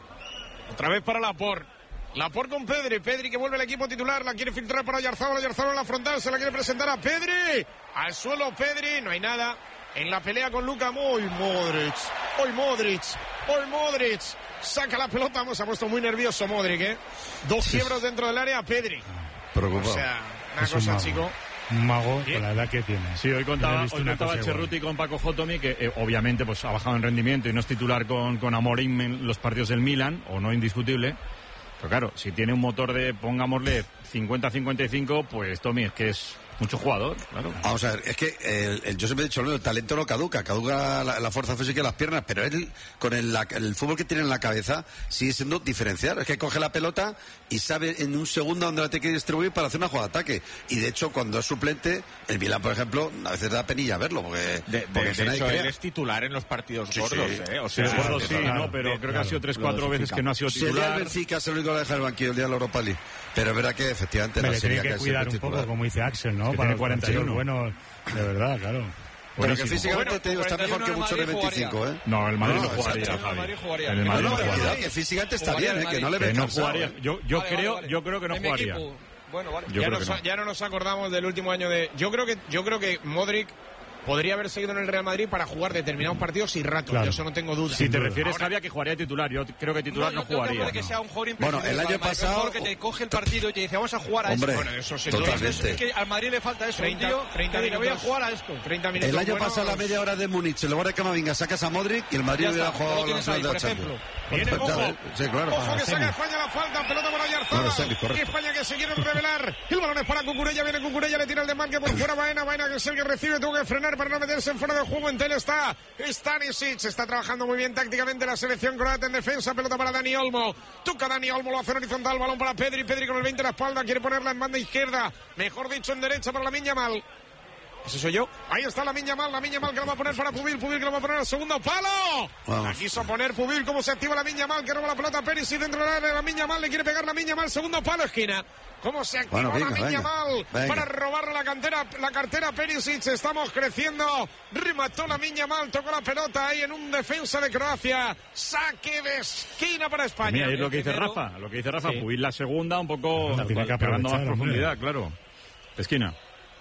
Otra vez para Laporte. Laporte con Pedri, Pedri que vuelve al equipo titular, la quiere filtrar para Oyarzábal, Oyarzábal en la frontal, se la quiere presentar a Pedri. Al suelo Pedri, no hay nada. En la pelea con Luka, muy Modric, hoy Modric, hoy Modric. Saca la pelota, vamos, ha puesto muy nervioso Modric, ¿eh? Dos quiebros dentro del área, Pedri. Preocupado. O sea, una es cosa, un chico. Un mago con la edad que tiene. Sí, hoy contaba, hoy contaba Cerruti con Paco Jotomi que eh, obviamente pues ha bajado en rendimiento y no es titular con, con Amorim en los partidos del Milan, o no indiscutible. Pero claro, si tiene un motor de, pongámosle, cincuenta a cincuenta y cinco, pues Tommy, es que es mucho jugador, claro. Vamos a ver, es que el, el, yo siempre he dicho, el talento no caduca, caduca la, la fuerza física y las piernas, pero él, con el, la, el fútbol que tiene en la cabeza, sigue siendo diferencial. Es que coge la pelota y sabe en un segundo dónde la tiene que distribuir para hacer una jugada de ataque. Y de hecho, cuando es suplente, el Milan, por ejemplo, a veces da penilla verlo, porque... De, de, porque de hecho, él es titular en los partidos sí, gordos, sí. ¿eh? O sea, sí, gordos sí, claro, ¿no? Pero de, creo que claro, ha sido tres, cuatro veces que no ha sido titular. Sería el Benfica, se lo único que deja el banquillo el día de la Europa League. Pero es verdad que efectivamente Me la le serie tiene que cuidar un poco, como dice Axel, ¿no? Que Para tiene cuarenta y uno. Bueno, de verdad, claro. Pero que físicamente bueno, te digo, está mejor que mucho de veinticinco, ¿eh? No, el Madrid no, no jugaría, exacto. Javi. El Madrid jugaría. El Madrid No, no no, jugaría. cuidado, que físicamente está Jugaría bien, el ¿eh? Que no le Que ves no cansado, jugaría. ¿eh? Yo, yo Vale, creo, vale, vale. yo creo que no En mi jugaría. equipo. Bueno, vale. Yo ya, creo nos, que no. ya no nos acordamos del último año de... Yo creo que yo creo que Modric podría haber seguido en el Real Madrid para jugar determinados partidos y rato, Claro. de eso no tengo duda. Si te refieres, Ahora, Javi, a que jugaría titular, yo creo que titular no, yo creo jugaría. que puede que sea un jugador Bueno, imprescindible el año para el pasado- Madrid, que te coge el partido y te dice, vamos a jugar a Hombre, esto. Bueno, eso sí, totalmente. Es, es que al Madrid le falta eso, treinta, un tío treinta que diga, voy a minutos. jugar a esto. treinta minutos El año buenos. pasado la media hora de Múnich, en lugar de Camavinga sacas a Modric y el Madrid Ya hubiera está, jugado lo tienes los ahí, de por la Champions. ejemplo. Viene, Pues, ojo, ya, sí, claro. ojo que Ah, saca España la falta, pelota para Oyarzábal. Bueno, Semi, correcto. Y España que se quiere revelar. El balón es para Cucurella, viene Cucurella, le tira el desmarque por fuera Baena, Baena que es el que recibe, tuvo que frenar para no meterse en fuera del juego. En tele está Stanisic, está trabajando muy bien tácticamente la selección croata en defensa, pelota para Dani Olmo. Toca Dani Olmo, lo hace en horizontal, balón para Pedri, Pedri con el veinte a la espalda, quiere ponerla en banda izquierda, mejor dicho en derecha para Lamine Yamal. Ese soy yo. Ahí está Lamine Yamal, Lamine Yamal que lo va a poner para Pubil, Pubil que lo va a poner al segundo palo. Vamos. La quiso poner Pubil, cómo se activa Lamine Yamal, que roba la pelota Perisic dentro del área de Lamine Yamal, le quiere pegar Lamine Yamal, segundo palo, esquina. Cómo se activa Bueno, venga, Lamine venga, Yamal venga. para robar la cantera, la cartera Perisic, estamos creciendo. Remató Lamine Yamal, tocó la pelota ahí en un defensa de Croacia. Saque de esquina para España. Mira, es lo que dice primero. Rafa, lo que dice Rafa, Sí. Pubil la segunda, un poco La tiene que agarrando más aprovechar, profundidad, claro. Esquina.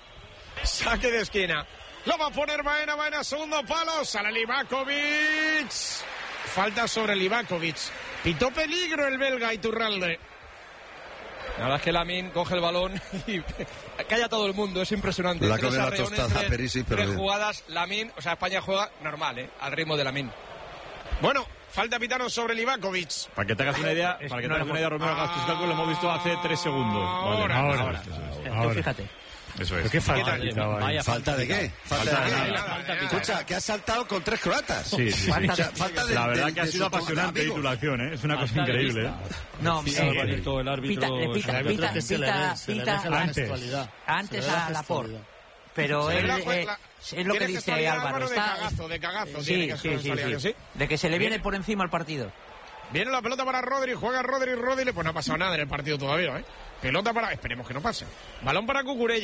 Saque de esquina. Lo va a poner Baena, Baena, segundo palo. Sale Livakovic. Falta sobre Livakovic. Pitó peligro el belga Iturralde. La verdad es que Lamine coge el balón y calla a todo el mundo, es impresionante. La Tres coge la arreones, tostada, tres- Perisic, pero tres bien. jugadas, Lamine, o sea, España juega normal, ¿eh? Al ritmo de Lamine. Bueno, falta pitano sobre Livakovic. Para que te hagas una idea, para que te hagas una idea, Romero, hagas tus cálculos, lo hemos visto hace tres segundos. Vale, Ahora, ahora. ahora. Fíjate. Eso ¿Pero es. qué falta? Vaya quitado ahí? Vaya ¿Falta de qué? ¿Falta Falta de de qué? nada. Nada, Escucha, que ha saltado con tres croatas. Sí, sí, sí. Falta O sea, falta de- La verdad de- que ha de sido su apasionante amigo. titulación, ¿eh? Es una cosa Hasta increíble, ¿eh? vista. No, Sí, eh, bonito, el árbitro. pita, le pita, El árbitro pita, que se le pita, ve- se le pita ve la antes. gestualidad. antes Se le ve a la Laporte. gestualidad. Pero Se él, ve la- eh, la- es lo que tiene dice salir Álvaro. de Está, cagazo, de cagazo. tiene sí, que sí, ser sí, salir, sí. De que se le viene por encima el partido. Viene la pelota para Rodri, juega Rodri, Rodri, pues no ha pasado nada en el partido todavía, ¿eh? Pelota para, esperemos que no pase. Balón para Cucurella.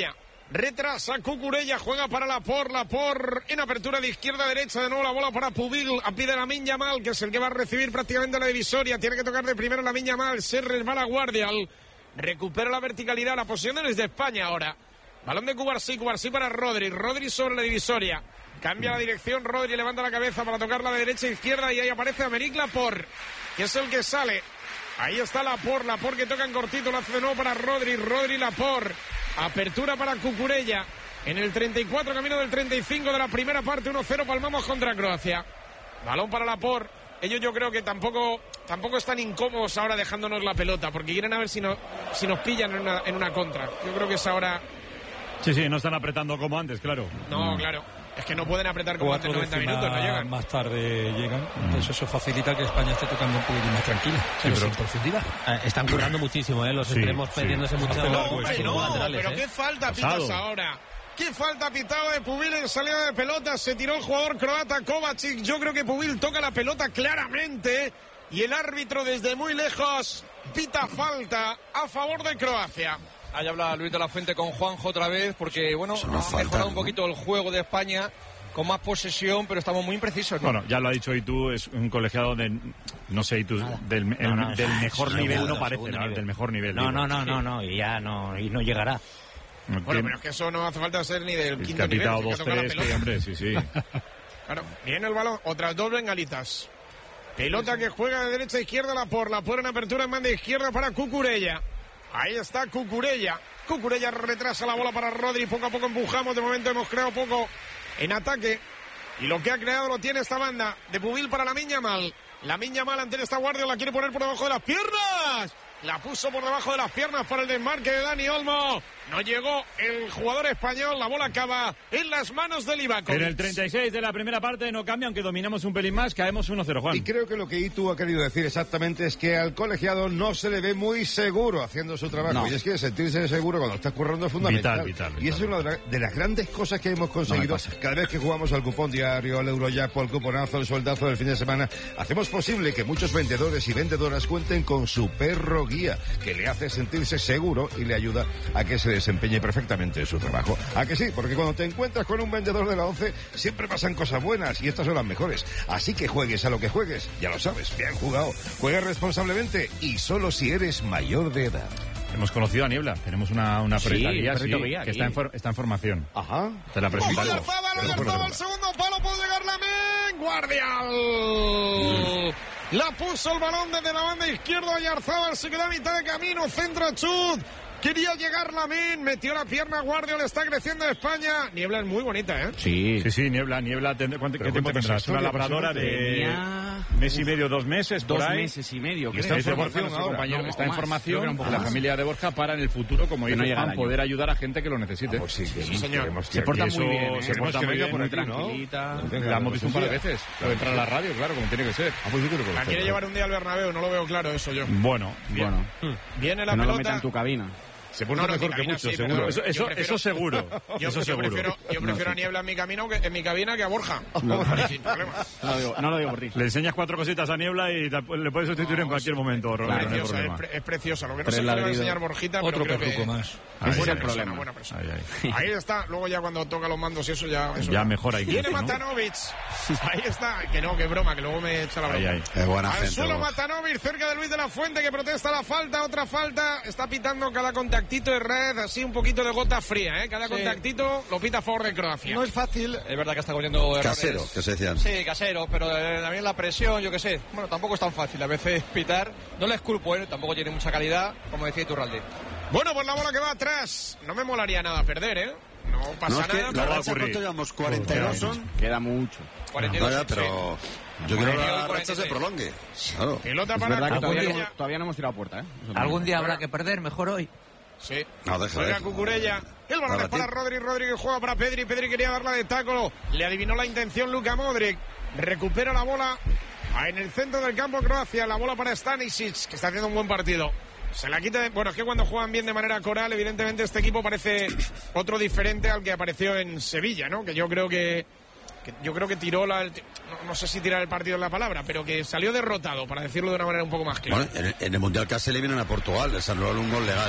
Retrasa Cucurella, juega para Laporte, Laporte en apertura de izquierda a derecha, de nuevo la bola para Pubil, a pie de Lamine Yamal, que es el que va a recibir prácticamente la divisoria, tiene que tocar de primero Lamine Yamal, se resbala Guardial, recupera la verticalidad, la posición es de España ahora, balón de Cubarsí, Cubarsí para Rodri, Rodri sobre la divisoria, cambia la dirección, Rodri levanta la cabeza para tocarla de derecha a izquierda y ahí aparece Aymeric Laporte, que es el que sale, ahí está Laporte, Laporte que toca en cortito, lo hace de nuevo para Rodri, Rodri Laporte. Apertura para Cucurella en el treinta y cuatro, camino del treinta y cinco de la primera parte, uno cero, palmamos contra Croacia. Balón para Laporte. Ellos yo creo que tampoco tampoco están incómodos ahora dejándonos la pelota, porque quieren a ver si, no, si nos pillan en una, en una contra. Yo creo que es ahora... Sí, sí, no están apretando como antes, claro. No, claro. Es que no pueden apretar como antes noventa minutos, no llegan. Más tarde llegan. Entonces eso facilita que España esté tocando un poquito más tranquila. Sí, pero sin profundidad. Eh, están currando muchísimo, ¿eh? Los Sí, extremos sí. perdiéndose mucho. No, hombre, no, laterales, pero ¿eh? qué falta Pasado. pitas ahora. ¿Qué falta pitado de Pubil en salida de pelota? Se tiró el jugador croata Kovacic. Yo creo que Pubil toca la pelota claramente y el árbitro desde muy lejos pita falta a favor de Croacia. Ahí habla Luis de la Fuente con Juanjo otra vez, porque bueno, ha mejorado un poquito el juego de España, con más posesión, pero estamos muy imprecisos, ¿no? Bueno, ya lo ha dicho Itu, es un colegiado de, no sé, Itu, del, el- No, no, del es- mejor es nivel segundo, no parece, segundo ¿no? nivel. Del mejor nivel. No, digo. no, no, no, no, y ya no, y no llegará. Bueno, pero es que eso no hace falta ser ni del Es quinto que ha nivel. pitado es que dos, toca la tres, pelota. que, hombre, sí, sí. Claro, viene el balón, otras dos bengalitas. Pelota que juega de derecha a izquierda, la por la por en apertura en banda izquierda para Cucurella. Ahí está Cucurella. Cucurella retrasa la bola para Rodri. Poco a poco empujamos. De momento hemos creado poco en ataque. Y lo que ha creado lo tiene esta banda. De Pubil para Lamine Yamal. Lamine Yamal ante esta guardia la quiere poner por debajo de las piernas. La puso por debajo de las piernas para el desmarque de Dani Olmo. No llegó el jugador español. La bola acaba en las manos de Livakovic. En el treinta y seis de la primera parte no cambia, aunque dominamos un pelín más, caemos uno cero, Juan. Y creo que lo que Itu ha querido decir exactamente es que al colegiado no se le ve muy seguro haciendo su trabajo. No. Y es que sentirse seguro cuando está currando es fundamental. Vital, vital, Y eso es una de, la- de las grandes cosas que hemos conseguido cada vez que jugamos al cupón diario, al Eurojackpot, al cuponazo, el sueldazo del fin de semana. Hacemos posible que muchos vendedores y vendedoras cuenten con su perro guía, que le hace sentirse seguro y le ayuda a que se desempeñe perfectamente en su trabajo. ¿A que sí? Porque cuando te encuentras con un vendedor de la once, siempre pasan cosas buenas y estas son las mejores. Así que juegues a lo que juegues, ya lo sabes, bien jugado. Juega responsablemente y solo si eres mayor de edad. Hemos conocido a Niebla, tenemos una, una Sí, perrita guía, perrito sí, guía que aquí. está en, for- está en formación. Ajá. Te la presentamos. Oyarzabal, Oyarzabal, al segundo palo puede llegar Lamine. Guardial. La puso el balón desde la banda izquierda. Oyarzabal se queda a mitad de camino. Centra Chut. Quería llegar Lamine. Metió la pierna. Guardial está creciendo España. Niebla es muy bonita, ¿eh? Sí. Sí, sí, Niebla, Niebla, ten- ¿cuánto- ¿qué Pero tiempo cuéntame tendrás? esa Una historia, labradora de Tenía- mes y medio, dos meses, por Dos ahí. meses y medio, Y está creo. en Dice Borja, formación, nuestro ahora. compañero, No, está o en más, creo que formación era un poco la más. familia de Borja para en el futuro, como Que dice no llega Juan, al año. poder ayudar a gente que lo necesite. Ah, pues sí, que- Sí, señor. queremos que Se porta aquí muy eso- bien, ¿eh? queremos Se porta que muy venga bien, por muy aquí, ¿no? tranquilita. Venga, La hemos visto un par de pues, veces. Puede entrar a la radio, claro, como tiene que ser. Ah, pues yo quiero La conocerla. quiere llevar un día al Bernabéu. No lo veo claro eso yo. Bueno, Bueno, Viene la que no lo meta pelota. en tu cabina. Se porta No, no, mejor mi que cabina muchos, sí, seguro. pero- eso, Yo eso, prefiero- eso seguro. Yo, eso yo seguro. prefiero, yo prefiero a Niebla en mi, camino, que- en mi cabina que a Borja. No. Sin problema. No lo digo, no lo digo por ti. Le enseñas cuatro cositas a Niebla y te- le puedes sustituir en cualquier momento, Romero, no hay Preciosa, es, problema. pre- es preciosa. Lo que no Tres sé qué le va a ladridos. enseñar Borjita, pero Otro creo perruco que... más. Ese Buena es el persona, problema. buena persona. Ahí, ahí. Ahí está, luego ya cuando toca los mandos y eso ya... Eso Ya ya. mejora incluso, Viene ¿no? Matanovic. Ahí está. Que no, que broma, que luego me echa la broma. Ahí, ahí. Es buena Al gente. suelo vos. Matanovic, cerca de Luis de la Fuente, que protesta la falta, otra falta. Está pitando cada contactito de red, así un poquito de gota fría, ¿eh? Cada Sí. contactito lo pita a favor de Croacia. No es fácil, es verdad que está cometiendo errores. Casero, que se decían. Sí, casero, pero eh, también la presión, yo qué sé. Bueno, tampoco es tan fácil a veces pitar. No les culpo, ¿eh? Tampoco tiene mucha calidad, como decía Iturralde. Bueno, pues la bola que va atrás. No me molaría nada perder, ¿eh? No pasa No, es que nada. la pero- racha, ¿cuánto llevamos? ¿cuarenta y dos son? Queda mucho. cuarenta y dos, No, ya, sí. pero yo quiero que la cuarenta y racha se seis. prolongue. Claro. Pelota Es para verdad que Algún todavía, día- no, todavía no hemos tirado puerta, ¿eh? Eso Algún también. día habrá que perder, mejor hoy. Sí. No, deja, Juega deja. Cucurella. El balón Ahora, es para tío. Rodri. Rodri que juega para Pedri. Pedri quería darla de taco. Le adivinó la intención Luka Modric. Recupera la bola en el centro del campo Croacia. La bola para Stanisic, que está haciendo un buen partido. Se la quita de... Bueno, es que cuando juegan bien de manera coral, evidentemente este equipo parece otro diferente al que apareció en Sevilla, ¿no? Que yo creo que... que yo creo que tiró la... No, no sé si tirar el partido es la palabra, pero que salió derrotado, para decirlo de una manera un poco más clara. Bueno, en, el- en el Mundial casi le vienen a Portugal, les anularon un gol legal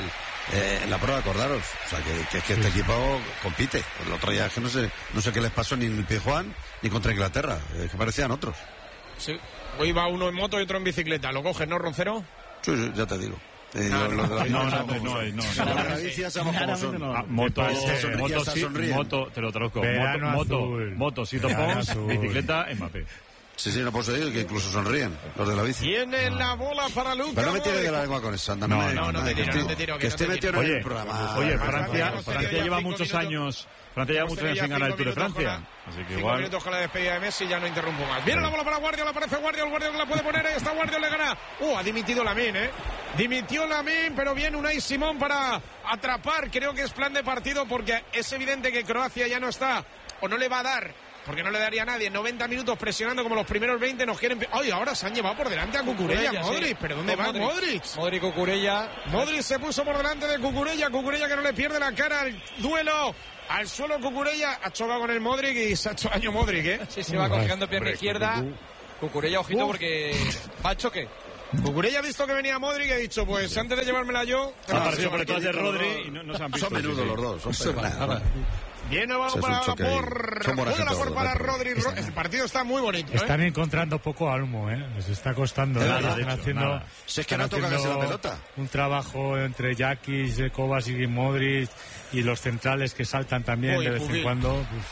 eh, en la prueba, acordaros. O sea, que, que, que este equipo compite. El otro día es que no sé, no sé qué les pasó ni en el Pizjuán ni contra Inglaterra. Es que parecían otros. Sí. Hoy va uno en moto y otro en bicicleta. ¿Lo coges, no, Roncero? Sí, sí, ya te digo. Eh, no, lo, lo de la no, bici, no, no, no, no, Los de la bici ya sabemos cómo son. Ah, moto, Este moto, está sí, sonriendo. moto, te lo traduzco. Verano Moto, moto, azul. moto, Sito Verano Pons, azul. bicicleta, Mbappé. Sí, sí, no puedo decir que incluso sonríen los de la bici. Tiene la bola para Luka. Pero no me tires de Modric. la lengua con eso, anda. No, me- no, no te que tiro, estoy- no te tiro, que Que no esté te metido tiro. en el Oye, programa. oye, Más Francia, vale, Francia ya lleva cinco muchos minutos. años, Francia lleva Hemos muchos años tenido sin ganar el cinco Tour de minutos Francia. con Así que Cinco igual. minutos con la despedida de Messi, ya no interrumpo más. Viene la bola para Guardiola, aparece Guardiola, Guardiola que la puede poner, ahí está Guardiola, le gana. Uh, ha dimitido Lamine, ¿eh? Dimitió Lamine, pero viene Unai Simón para atrapar. Creo que es plan de partido porque es evidente que Croacia ya no está, o no le va a dar, porque no le daría a nadie. noventa minutos presionando como los primeros veinte, nos quieren... ¡Ay, ahora se han llevado por delante a Cucurella, Cucurella, Modric! sí. ¿Pero dónde Con va Modric. Modric? Modric, Cucurella. Modric se puso por delante de Cucurella, Cucurella que no le pierde la cara al duelo. Al suelo Cucurella, ha chocado con el Modric y se ha hecho daño Modric, ¿eh? Sí, se va cogiendo pierna izquierda. Cucurella, ojito, Uf. porque va al choque. Cucurella ha visto que venía Modric y ha dicho, pues antes de llevármela yo... Ha aparecido por sí, detrás de sí, Rodri no, y no, no se han visto. Son menudos sí, sí. los dos. Son pero nada, nada. Viene el balón Es un para choque por... ahí. Son buena Juega la gente por los para dos, pero- Rodri. Ro- El partido está muy bonito, ¿eh? Están encontrando poco almo, ¿eh? Les está costando. Nada, ¿eh? de Están hecho, haciendo, nada. Si es que están no tocan casi la haciendo pelota. un trabajo entre Jakis, Kovacic y Modric y los centrales que saltan también Uy, de vez en Pubil. cuando. Pues,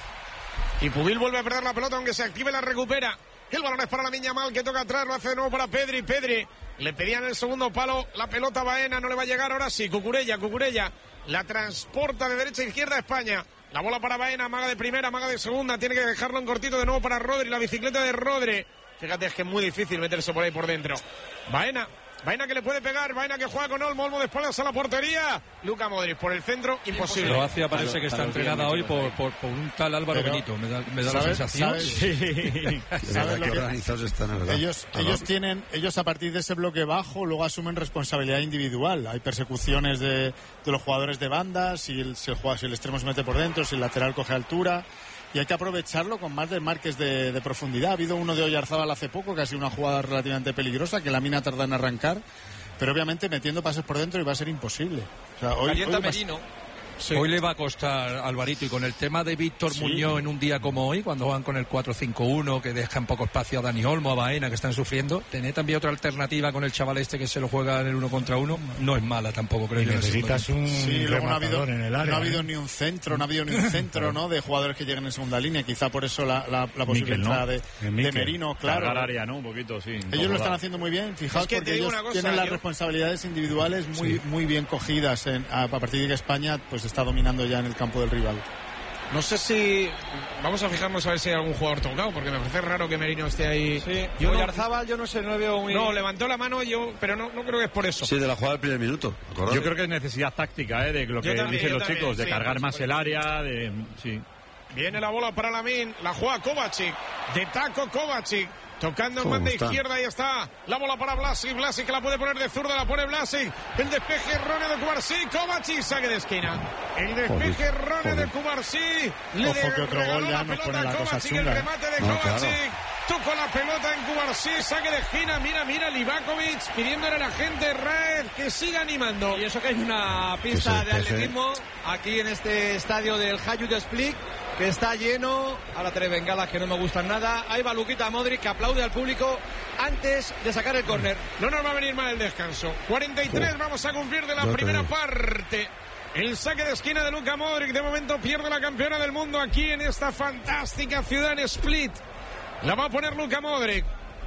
Y Pubil vuelve a perder la pelota, aunque se active la recupera. El balón es para la niña mal que toca atrás, lo hace de nuevo para Pedri. Pedri le pedían el segundo palo, la pelota Baena, no le va a llegar ahora sí. Cucurella, Cucurella la transporta de derecha a izquierda a España. La bola para Baena, maga de primera, maga de segunda, tiene que dejarlo en cortito de nuevo para Rodri, la bicicleta de Rodri. Fíjate, es que es muy difícil meterse por ahí por dentro. Baena. Baena que le puede pegar, Baena que juega con Olmo, Olmo de espaldas a la portería. Luka Modric por el centro, imposible. Croacia parece Para- que está para el entrenada día hoy mítico, por, por, por un tal Álvaro Pero, Benito, me da, me da la ¿sabes- sensación. sabes- De ¿Sabes verdad lo que que- organizados están, es verdad. Ellos, Ah, ellos no. tienen, ellos a partir de ese bloque bajo luego asumen responsabilidad individual. Hay persecuciones de, de los jugadores de banda, si el, si el jugador- si el extremo se mete por dentro, si el lateral coge altura. Y hay que aprovecharlo con más desmarques de, de profundidad. Ha habido uno de Oyarzábal hace poco, que ha sido una jugada relativamente peligrosa, que la mina tarda en arrancar, pero obviamente metiendo pases por dentro y va a ser imposible. O sea, hoy, Calienta hoy va a- Merino. Sí. Hoy le va a costar a Alvarito, y con el tema de Víctor Sí. Muñoz en un día como hoy, cuando van con el cuatro cinco uno, que dejan poco espacio a Dani Olmo, a Baena, que están sufriendo, tener también otra alternativa con el chaval este que se lo juega en el uno contra uno, no es mala tampoco, creo y yo. en ese necesitas momento. un Sí, luego no ha habido, rematador en el área. no ha habido ¿eh? ni un centro, no ha habido ni un centro, ¿no? De jugadores que lleguen en segunda línea. Quizá por eso la, la, la posible Mikel, ¿no? entrada de, De de Mikel. Merino, claro. Cargar área, ¿no? Un poquito, sí. Ellos lo están haciendo muy bien, fijaos, Es que te porque digo ellos una cosa, tienen las yo- responsabilidades individuales muy, muy bien cogidas en- a, a partir de que España pues está dominando ya en el campo del rival. No sé si... Vamos a fijarnos a ver si hay algún jugador tocado, porque me parece raro que Merino esté ahí. Sí, Yo no- Oyarzábal, yo no sé, no le veo muy... No, levantó la mano yo, pero no, no creo que es por eso. Sí, de la jugada del primer minuto. ¿acordás? Yo creo que es necesidad táctica, ¿eh? De lo Yo que también, dicen yo los también, chicos, de sí, cargar por más el supuesto. área, de... Sí. Viene la bola para Lamine, la juega Kovacic, de taco Kovacic, tocando en ¿Cómo banda está? izquierda, ahí está, la bola para Blasic, Blasic que la puede poner de zurda, la pone Blasic, el despeje erróneo de Cubarsí, Kovacic, saque de esquina, el despeje Joder, erróneo de joder. Cubarsí, le Ojo que otro regaló gol ya la nos pelota pone a la cosa Kovacic, el chunga, ¿eh? remate de No, Kovacic, claro. tocó la pelota en Cubarsí, saque de esquina, mira, mira, Livakovic, pidiéndole a la gente, Red, que siga animando. Y eso que hay una pista Que de se despeje. atletismo aquí en este estadio del Hajduk Split, que está lleno. Ahora tres bengalas que no me gustan nada. Ahí va Luka Modric, que aplaude al público antes de sacar el córner. No nos va a venir mal el descanso. cuarenta y tres vamos a cumplir de la Yo te primera digo. parte. El saque de esquina de Luka Modric. De momento pierde la campeona del mundo aquí en esta fantástica ciudad en Split. La va a poner Luka Modric.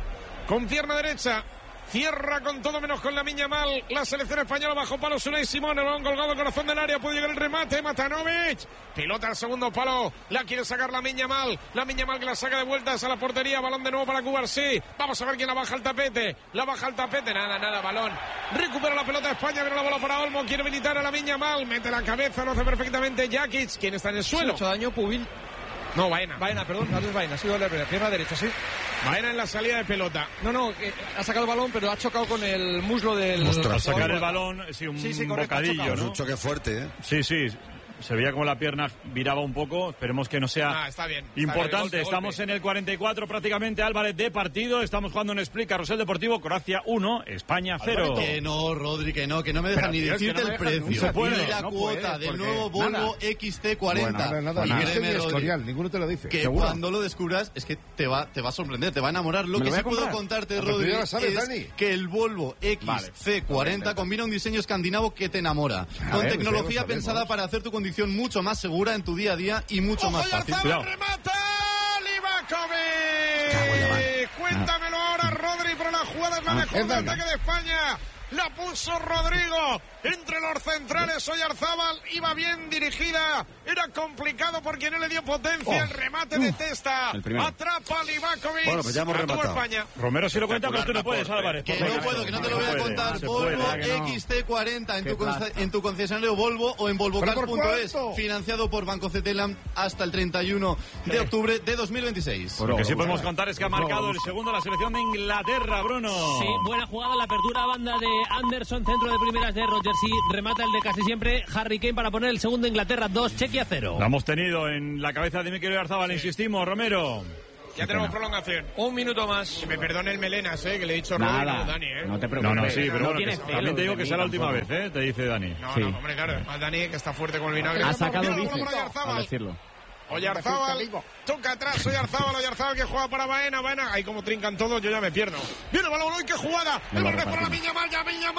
Con pierna derecha. Cierra con todo menos con la miña mal. La selección española bajo palo. Unai Simón. El balón colgado al corazón del área. Puede llegar el remate. Matanovic. Pilota al segundo palo. La quiere sacar la miña mal. La miña mal que la saca de vueltas a la portería. Balón de nuevo para Cubarsí. Vamos a ver quién la baja al tapete. La baja al tapete. Nada, nada. Balón. Recupera la pelota España. Viene la bola para Olmo. Quiere habilitar a la miña mal. Mete la cabeza. Lo hace perfectamente Jakic. ¿Quién está en el Se ha suelo? hecho daño Pubil. No, Baena. Baena, perdón, no es Baena, ha sido la pierna derecha, sí. Baena en la salida de pelota. No, no, que ha sacado el balón, pero ha chocado con el muslo del... Ostras. Al sacar el balón, sí, un Sí, sí, correcto, ha bocadillo, chocado, Es ¿no? un choque fuerte, ¿eh? Sí, sí. se veía como la pierna viraba un poco, esperemos que no sea ah, está bien, está importante. bien, golpe, Estamos golpe. en el cuarenta y cuatro prácticamente, Álvarez, de partido. Estamos jugando en Split, Carrusel Deportivo, Croacia uno, España cero. Que no, Rodri, que no, que no me dejan Pero, ni tío, decirte que no el me dejan, precio. no se puede, y la no cuota puedes, del porque nuevo Volvo nada. X C cuarenta. Bueno, nada, y nada. créeme, Es Rodri, escorial, ninguno te lo dice. que ¿Seguro? cuando lo descubras es que te va, te va a sorprender, te va a enamorar. Lo ¿Me que lo voy sí a puedo comprar? contarte, Ah, pero tú Rodri, ya lo sabes, es Dani. que el Volvo X C cuarenta combina un diseño escandinavo que te enamora, A con ver, tecnología lo sabemos. pensada para hacer tu condición mucho más segura en tu día a día y mucho más fácil. ¡Remata! ¡Livakovic! Cuéntamelo ahora, Rodri, pero la jugada es la mejor de ataque de España. La puso Rodrigo entre los centrales. Oyarzábal iba bien dirigida. Era complicado porque no le dio potencia. Oh. El remate de testa. El primero. Atrapa a Livakovic. Bueno, pues ya hemos Acabó rematado. España. Romero sí lo cuenta, pero tú no puedes, Álvarez. Que no puedo, que no te lo voy a contar. Se Volvo puede, que no. X C cuarenta en Qué tu, conce- plasta. en tu concesionario Volvo o en volvocar punto es, cuánto? financiado por Banco Cetelam hasta el treinta y uno de octubre de dos mil veintiséis. Lo que sí podemos contar es que ha marcado el segundo la selección de Inglaterra, Bruno. Sí, buena jugada, la apertura a banda de Anderson, centro de primeras de Roger, sí, remata el de casi siempre Harry Kane para poner el segundo. Inglaterra dos, Chequia cero. La hemos tenido en la cabeza de Mikel Oyarzabal, insistimos, Romero. Ya tenemos prolongación. Un minuto más. Que me perdone el Melenas, eh, que le he dicho Nada, Rodri, no, Dani, eh. no te preocupes. No, no, sí, pero bueno, que también te digo que será la última vez, eh, te dice Dani. No, Sí. no, hombre, claro. A Dani, que está fuerte con el vinagre. Ha sacado Mira, bíceps, bola para Oyarzábal. al decirlo. Oyarzábal, toca atrás Oyarzábal, Oyarzábal que juega para Baena, Baena, ahí como trincan todos, yo ya me pierdo. Viene el balón, ¡uy, qué jugada! Me El lo balón es para la repartimos. Miña Mal, ya Miña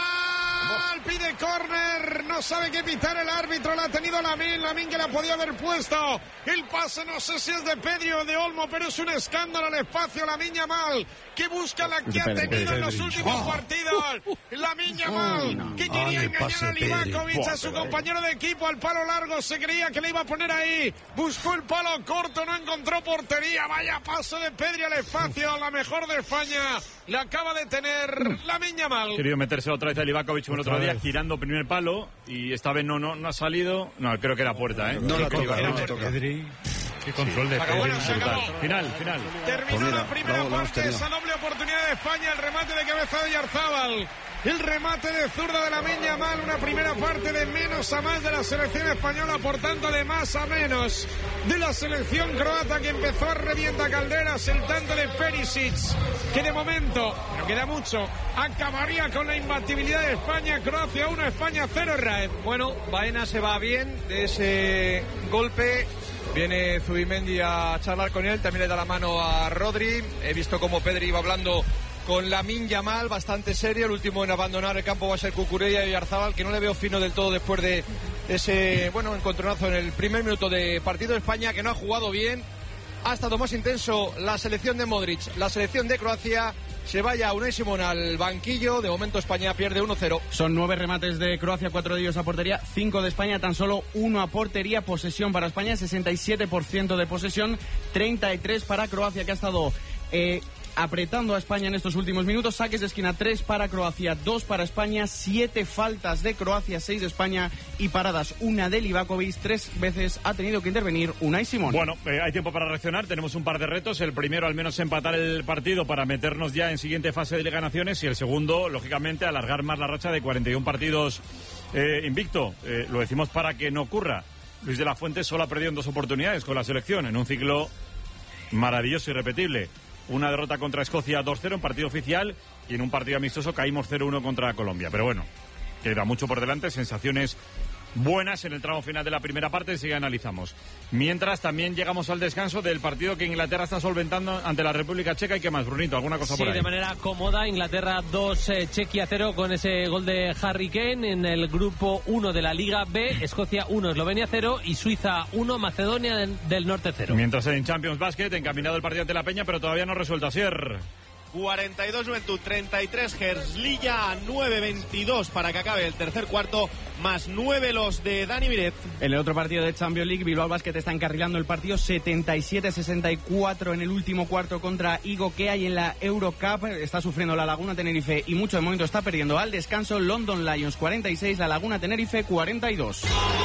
Mal, pide córner, no sabe qué pitar el árbitro, la ha tenido Lamin, Lamin que la podía haber puesto. El pase no sé si es de Pedri o de Olmo, pero es un escándalo al espacio, la Miña Mal, que busca la que ha tenido en los últimos partidos. La Miña Mal, que quería engañar a Livakovic, a su compañero de equipo, al palo largo, se creía que le iba a poner ahí, buscó el palo corto, no encontró portería, vaya paso de Pedri al espacio, la mejor de España, la acaba de tener la Miña Mal. Querido meterse otra vez a Livakovic como el otro Otra día, vez. girando primer palo, y esta vez no, no, no ha salido. No, creo que era puerta, ¿eh? No Sí, la que toca, iba- no era la puerta. toca. Pedri, qué control de Se acabó, Pedri. se acabó. Final, final. Terminó Pues mira, la primera lo- lo hemos parte, tenido. esa doble oportunidad de España, el remate de cabeza de Oyarzábal, el remate de zurda de la Miña Mal, una primera parte de menos a más de la selección española, por tanto de más a menos de la selección croata, que empezó a revienta calderas, el tanto de Perisic, que de momento, no queda mucho, acabaría con la imbatibilidad de España. Croacia uno, España cero, Raed. Bueno, Baena se va bien de ese golpe. Viene Zubimendi a charlar con él, también le da la mano a Rodri. He visto cómo Pedri iba hablando con Lamine Yamal, bastante serio. El último en abandonar el campo va a ser Cucurella y Oyarzábal, que no le veo fino del todo después de ese, bueno, encontronazo en el primer minuto de partido de España, que no ha jugado bien. Ha estado más intenso la selección de Modric, la selección de Croacia. Se vaya Unai Simón al banquillo. De momento España pierde uno cero. Son nueve remates de Croacia, cuatro de ellos a portería, cinco de España, tan solo uno a portería. Posesión para España, sesenta y siete por ciento de posesión, treinta y tres para Croacia, que ha estado eh, apretando a España en estos últimos minutos. Saques de esquina, tres para Croacia, dos para España, siete faltas de Croacia, seis de España y paradas, una de Livakovic. Tres veces ha tenido que intervenir Unai Simón. Bueno, eh, hay tiempo para reaccionar. Tenemos un par de retos. El primero, al menos, empatar el partido para meternos ya en siguiente fase de Liga de Naciones. Y el segundo, lógicamente, alargar más la racha de cuarenta y uno partidos eh, invicto. Eh, lo decimos para que no ocurra. Luis de la Fuente solo ha perdido en dos oportunidades con la selección, en un ciclo maravilloso y repetible. Una derrota contra Escocia dos cero en partido oficial, y en un partido amistoso caímos cero uno contra Colombia. Pero bueno, queda mucho por delante, sensaciones buenas en el tramo final de la primera parte, si analizamos. Mientras, también llegamos al descanso del partido que Inglaterra está solventando ante la República Checa. ¿Y qué más, Brunito? ¿Alguna cosa Sí, por ahí? de manera cómoda. Inglaterra dos, eh, Chequia cero, con ese gol de Harry Kane. En el grupo uno de la Liga B, Escocia uno, Eslovenia cero y Suiza uno, Macedonia del Norte cero. Mientras en Champions Basket, encaminado el partido ante la Peña, pero todavía no resuelto. Asier. cuarenta y dos Juventud, treinta y tres Herzliya, nueve veintidós para que acabe el tercer cuarto, más nueve los de Dani Miret. En el otro partido de Champions League, Bilbao Basket está encarrilando el partido setenta y siete sesenta y cuatro en el último cuarto contra Igo Kea, y en la Eurocup está sufriendo la Laguna Tenerife y mucho de momento está perdiendo. Al descanso, London Lions cuarenta y seis, la Laguna Tenerife cuarenta y dos.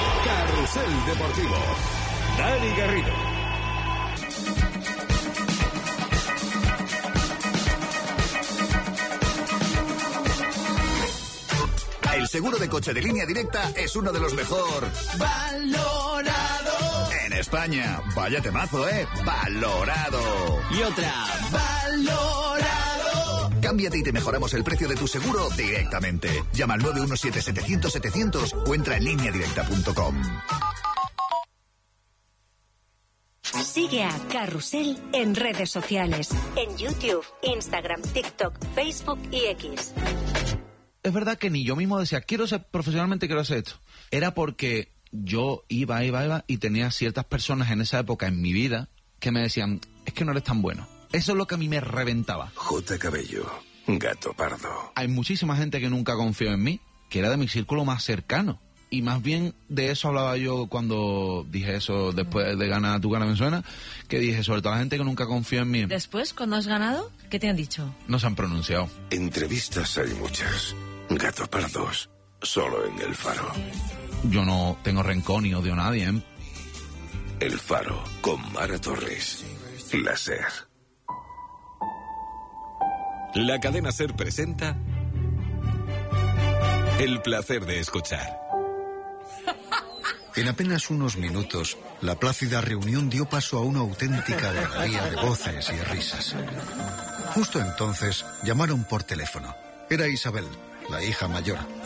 Carrusel Deportivo. Dani Garrido. El seguro de coche de Línea Directa es uno de los mejor valorado en España. Vaya temazo, ¿eh? Valorado. Y otra, valorado. Cámbiate y te mejoramos el precio de tu seguro directamente. Llama al nueve uno siete, setecientos, setecientos o entra en línea directa punto com. Sigue a Carrusel en redes sociales. En YouTube, Instagram, TikTok, Facebook y X. Es verdad que ni yo mismo decía, quiero ser profesionalmente, quiero hacer esto. Era porque yo iba, iba, iba y tenía ciertas personas en esa época en mi vida que me decían, es que no eres tan bueno. Eso es lo que a mí me reventaba. J. Cabello, Gato Pardo. Hay muchísima gente que nunca confió en mí, que era de mi círculo más cercano. Y más bien de eso hablaba yo cuando dije eso después de ganar Tu Gana Me Suena, que dije sobre todo la gente que nunca confió en mí. Después, cuando has ganado, ¿qué te han dicho? No se han pronunciado. Entrevistas hay muchas. Gato Pardos, solo en El Faro. Yo no tengo rencor ni odio a nadie, ¿eh? El Faro, con Mara Torres. La SER. La cadena SER presenta El placer de escuchar. En apenas unos minutos, la plácida reunión dio paso a una auténtica galería de voces y risas. Justo entonces, llamaron por teléfono. Era Isabel, la hija mayor,